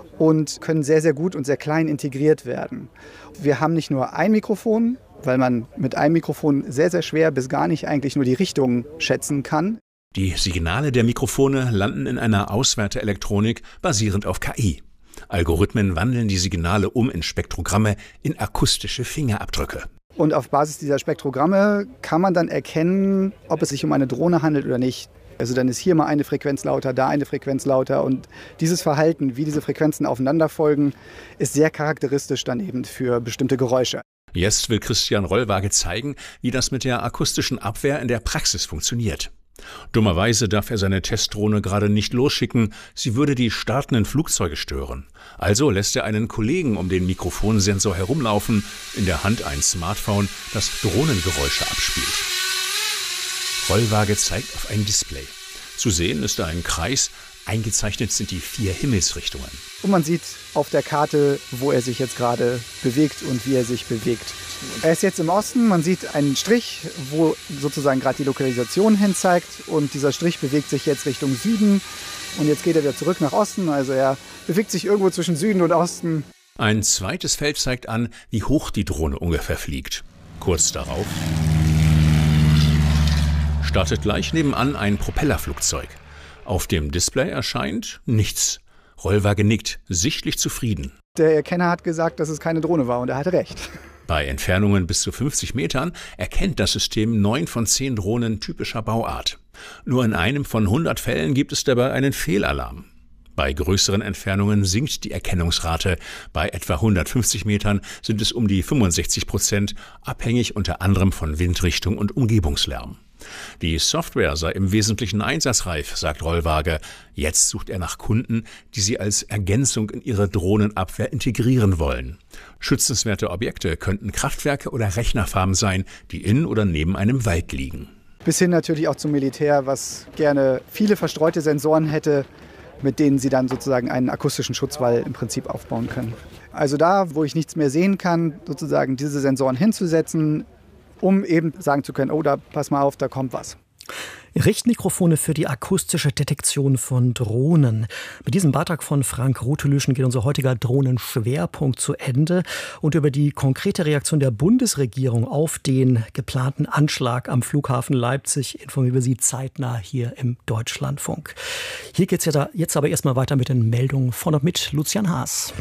und können sehr, sehr gut und sehr klein integriert werden. Wir haben nicht nur ein Mikrofon, weil man mit einem Mikrofon sehr, sehr schwer bis gar nicht eigentlich nur die Richtung schätzen kann. Die Signale der Mikrofone landen in einer Auswerteelektronik basierend auf KI. Algorithmen wandeln die Signale um in Spektrogramme, in akustische Fingerabdrücke. Und auf Basis dieser Spektrogramme kann man dann erkennen, ob es sich um eine Drohne handelt oder nicht. Also dann ist hier mal eine Frequenz lauter, da eine Frequenz lauter. Und dieses Verhalten, wie diese Frequenzen aufeinander folgen, ist sehr charakteristisch dann eben für bestimmte Geräusche. Jetzt will Christian Rollwage zeigen, wie das mit der akustischen Abwehr in der Praxis funktioniert. Dummerweise darf er seine Testdrohne gerade nicht losschicken, sie würde die startenden Flugzeuge stören. Also lässt er einen Kollegen um den Mikrofonsensor herumlaufen, in der Hand ein Smartphone, das Drohnengeräusche abspielt. Rollwage zeigt auf ein Display. Zu sehen ist da ein Kreis, eingezeichnet sind die 4 Himmelsrichtungen. Und man sieht auf der Karte, wo er sich jetzt gerade bewegt und wie er sich bewegt. Er ist jetzt im Osten, man sieht einen Strich, wo sozusagen gerade die Lokalisation hin zeigt. Und dieser Strich bewegt sich jetzt Richtung Süden. Und jetzt geht er wieder zurück nach Osten. Also er bewegt sich irgendwo zwischen Süden und Osten. Ein zweites Feld zeigt an, wie hoch die Drohne ungefähr fliegt. Kurz darauf startet gleich nebenan ein Propellerflugzeug. Auf dem Display erscheint nichts. Rollwage nickt, sichtlich zufrieden. Der Erkenner hat gesagt, dass es keine Drohne war und er hatte recht. Bei Entfernungen bis zu 50 Metern erkennt das System 9 von 10 Drohnen typischer Bauart. Nur in einem von 100 Fällen gibt es dabei einen Fehlalarm. Bei größeren Entfernungen sinkt die Erkennungsrate. Bei etwa 150 Metern sind es um die 65%, abhängig unter anderem von Windrichtung und Umgebungslärm. Die Software sei im Wesentlichen einsatzreif, sagt Rollwaage. Jetzt sucht er nach Kunden, die sie als Ergänzung in ihre Drohnenabwehr integrieren wollen. Schützenswerte Objekte könnten Kraftwerke oder Rechnerfarmen sein, die in oder neben einem Wald liegen. Bis hin natürlich auch zum Militär, was gerne viele verstreute Sensoren hätte, mit denen sie dann sozusagen einen akustischen Schutzwall im Prinzip aufbauen können. Also da, wo ich nichts mehr sehen kann, sozusagen diese Sensoren hinzusetzen, um eben sagen zu können, oh, da pass mal auf, da kommt was. Richtmikrofone für die akustische Detektion von Drohnen. Mit diesem Beitrag von Frank Rothelüschen geht unser heutiger Drohnenschwerpunkt zu Ende. Und über die konkrete Reaktion der Bundesregierung auf den geplanten Anschlag am Flughafen Leipzig informieren wir Sie zeitnah hier im Deutschlandfunk. Hier geht es jetzt aber erstmal weiter mit den Meldungen von und mit Lucian Haas.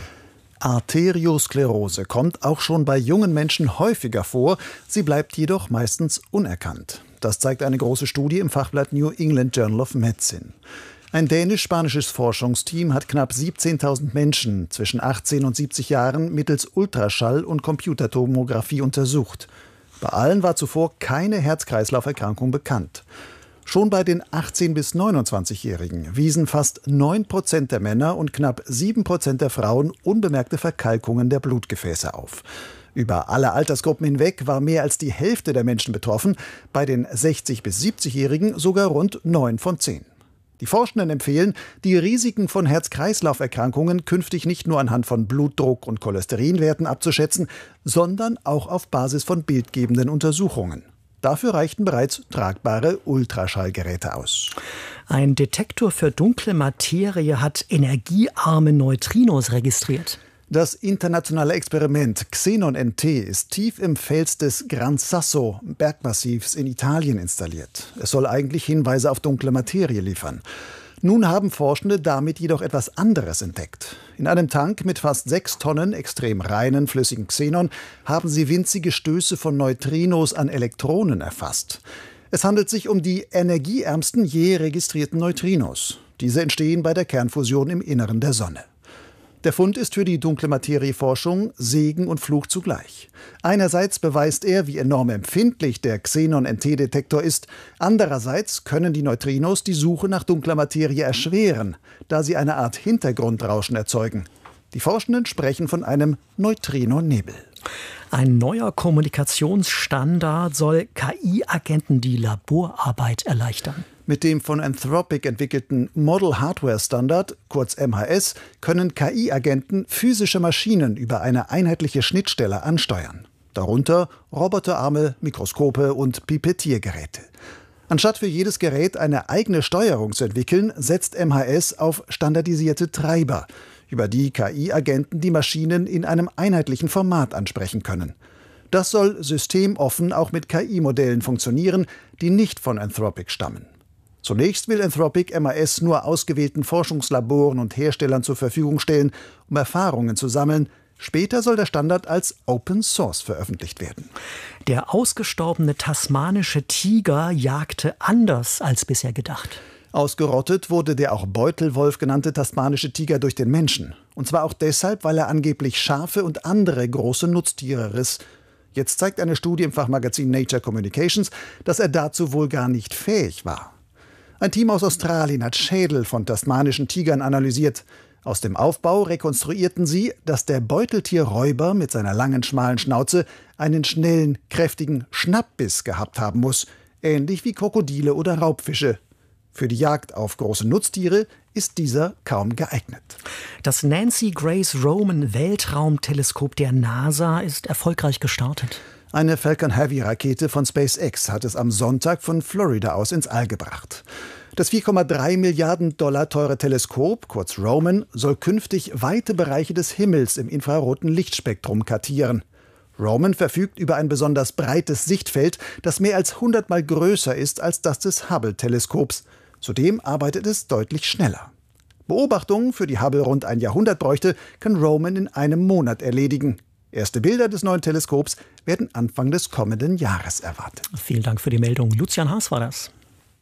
Arteriosklerose kommt auch schon bei jungen Menschen häufiger vor. Sie bleibt jedoch meistens unerkannt. Das zeigt eine große Studie im Fachblatt New England Journal of Medicine. Ein dänisch-spanisches Forschungsteam hat knapp 17.000 Menschen zwischen 18 und 70 Jahren mittels Ultraschall- und Computertomographie untersucht. Bei allen war zuvor keine Herz-Kreislauf-Erkrankung bekannt. Schon bei den 18- bis 29-Jährigen wiesen fast 9% der Männer und knapp 7% der Frauen unbemerkte Verkalkungen der Blutgefäße auf. Über alle Altersgruppen hinweg war mehr als die Hälfte der Menschen betroffen, bei den 60- bis 70-Jährigen sogar rund 9 von 10. Die Forschenden empfehlen, die Risiken von Herz-Kreislauf-Erkrankungen künftig nicht nur anhand von Blutdruck- und Cholesterinwerten abzuschätzen, sondern auch auf Basis von bildgebenden Untersuchungen. Dafür reichten bereits tragbare Ultraschallgeräte aus. Ein Detektor für dunkle Materie hat energiearme Neutrinos registriert. Das internationale Experiment Xenon NT ist tief im Fels des Gran Sasso Bergmassivs in Italien installiert. Es soll eigentlich Hinweise auf dunkle Materie liefern. Nun haben Forschende damit jedoch etwas anderes entdeckt. In einem Tank mit fast 6 Tonnen extrem reinen flüssigen Xenon haben sie winzige Stöße von Neutrinos an Elektronen erfasst. Es handelt sich um die energieärmsten je registrierten Neutrinos. Diese entstehen bei der Kernfusion im Inneren der Sonne. Der Fund ist für die dunkle Materieforschung Segen und Fluch zugleich. Einerseits beweist er, wie enorm empfindlich der Xenon-NT-Detektor ist. Andererseits können die Neutrinos die Suche nach dunkler Materie erschweren, da sie eine Art Hintergrundrauschen erzeugen. Die Forschenden sprechen von einem Neutrinonebel. Ein neuer Kommunikationsstandard soll KI-Agenten die Laborarbeit erleichtern. Mit dem von Anthropic entwickelten Model Hardware Standard, kurz MHS, können KI-Agenten physische Maschinen über eine einheitliche Schnittstelle ansteuern. Darunter Roboterarme, Mikroskope und Pipettiergeräte. Anstatt für jedes Gerät eine eigene Steuerung zu entwickeln, setzt MHS auf standardisierte Treiber, über die KI-Agenten die Maschinen in einem einheitlichen Format ansprechen können. Das soll systemoffen auch mit KI-Modellen funktionieren, die nicht von Anthropic stammen. Zunächst will Anthropic MHS nur ausgewählten Forschungslaboren und Herstellern zur Verfügung stellen, um Erfahrungen zu sammeln. Später soll der Standard als Open Source veröffentlicht werden. Der ausgestorbene tasmanische Tiger jagte anders als bisher gedacht. Ausgerottet wurde der auch Beutelwolf genannte tasmanische Tiger durch den Menschen. Und zwar auch deshalb, weil er angeblich Schafe und andere große Nutztiere riss. Jetzt zeigt eine Studie im Fachmagazin Nature Communications, dass er dazu wohl gar nicht fähig war. Ein Team aus Australien hat Schädel von tasmanischen Tigern analysiert. Aus dem Aufbau rekonstruierten sie, dass der Beuteltierräuber mit seiner langen, schmalen Schnauze einen schnellen, kräftigen Schnappbiss gehabt haben muss, ähnlich wie Krokodile oder Raubfische. Für die Jagd auf große Nutztiere ist dieser kaum geeignet. Das Nancy Grace Roman Weltraumteleskop der NASA ist erfolgreich gestartet. Eine Falcon Heavy-Rakete von SpaceX hat es am Sonntag von Florida aus ins All gebracht. Das 4,3 Milliarden $ teure Teleskop, kurz Roman, soll künftig weite Bereiche des Himmels im infraroten Lichtspektrum kartieren. Roman verfügt über ein besonders breites Sichtfeld, das mehr als 100-mal größer ist als das des Hubble-Teleskops. Zudem arbeitet es deutlich schneller. Beobachtungen, für die Hubble rund ein Jahrhundert bräuchte, kann Roman in einem Monat erledigen. Erste Bilder des neuen Teleskops werden Anfang des kommenden Jahres erwartet. Vielen Dank für die Meldung. Lucian Haas war das.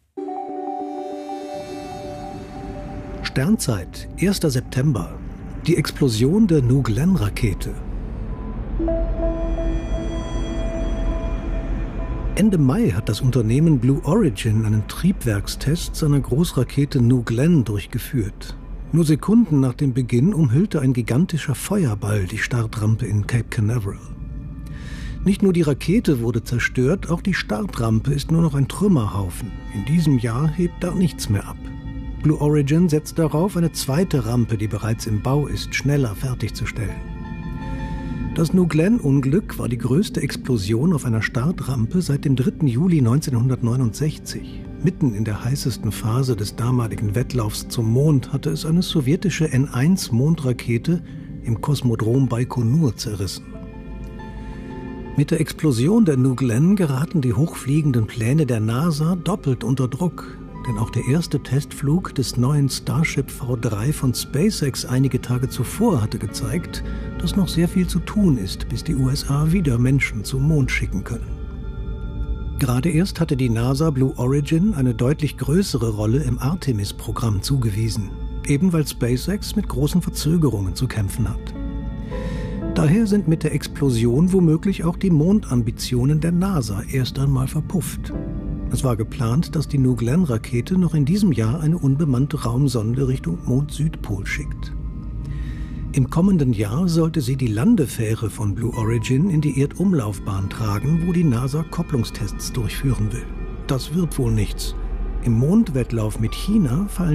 Sternzeit, 1. September. Die Explosion der New Glenn-Rakete. Ende Mai hat das Unternehmen Blue Origin einen Triebwerkstest seiner Großrakete New Glenn durchgeführt. Nur Sekunden nach dem Beginn umhüllte ein gigantischer Feuerball die Startrampe in Cape Canaveral. Nicht nur die Rakete wurde zerstört, auch die Startrampe ist nur noch ein Trümmerhaufen. In diesem Jahr hebt da nichts mehr ab. Blue Origin setzt darauf, eine zweite Rampe, die bereits im Bau ist, schneller fertigzustellen. Das New Glenn-Unglück war die größte Explosion auf einer Startrampe seit dem 3. Juli 1969. Mitten in der heißesten Phase des damaligen Wettlaufs zum Mond hatte es eine sowjetische N-1-Mondrakete im Kosmodrom Baikonur zerrissen. Mit der Explosion der New Glenn geraten die hochfliegenden Pläne der NASA doppelt unter Druck. Denn auch der erste Testflug des neuen Starship V3 von SpaceX einige Tage zuvor hatte gezeigt, dass noch sehr viel zu tun ist, bis die USA wieder Menschen zum Mond schicken können. Gerade erst hatte die NASA Blue Origin eine deutlich größere Rolle im Artemis-Programm zugewiesen, eben weil SpaceX mit großen Verzögerungen zu kämpfen hat. Daher sind mit der Explosion womöglich auch die Mondambitionen der NASA erst einmal verpufft. Es war geplant, dass die New Glenn-Rakete noch in diesem Jahr eine unbemannte Raumsonde Richtung Mond-Südpol schickt. Im kommenden Jahr sollte sie die Landefähre von Blue Origin in die Erdumlaufbahn tragen, wo die NASA Kopplungstests durchführen will. Das wird wohl nichts. Im Mondwettlauf mit China fallen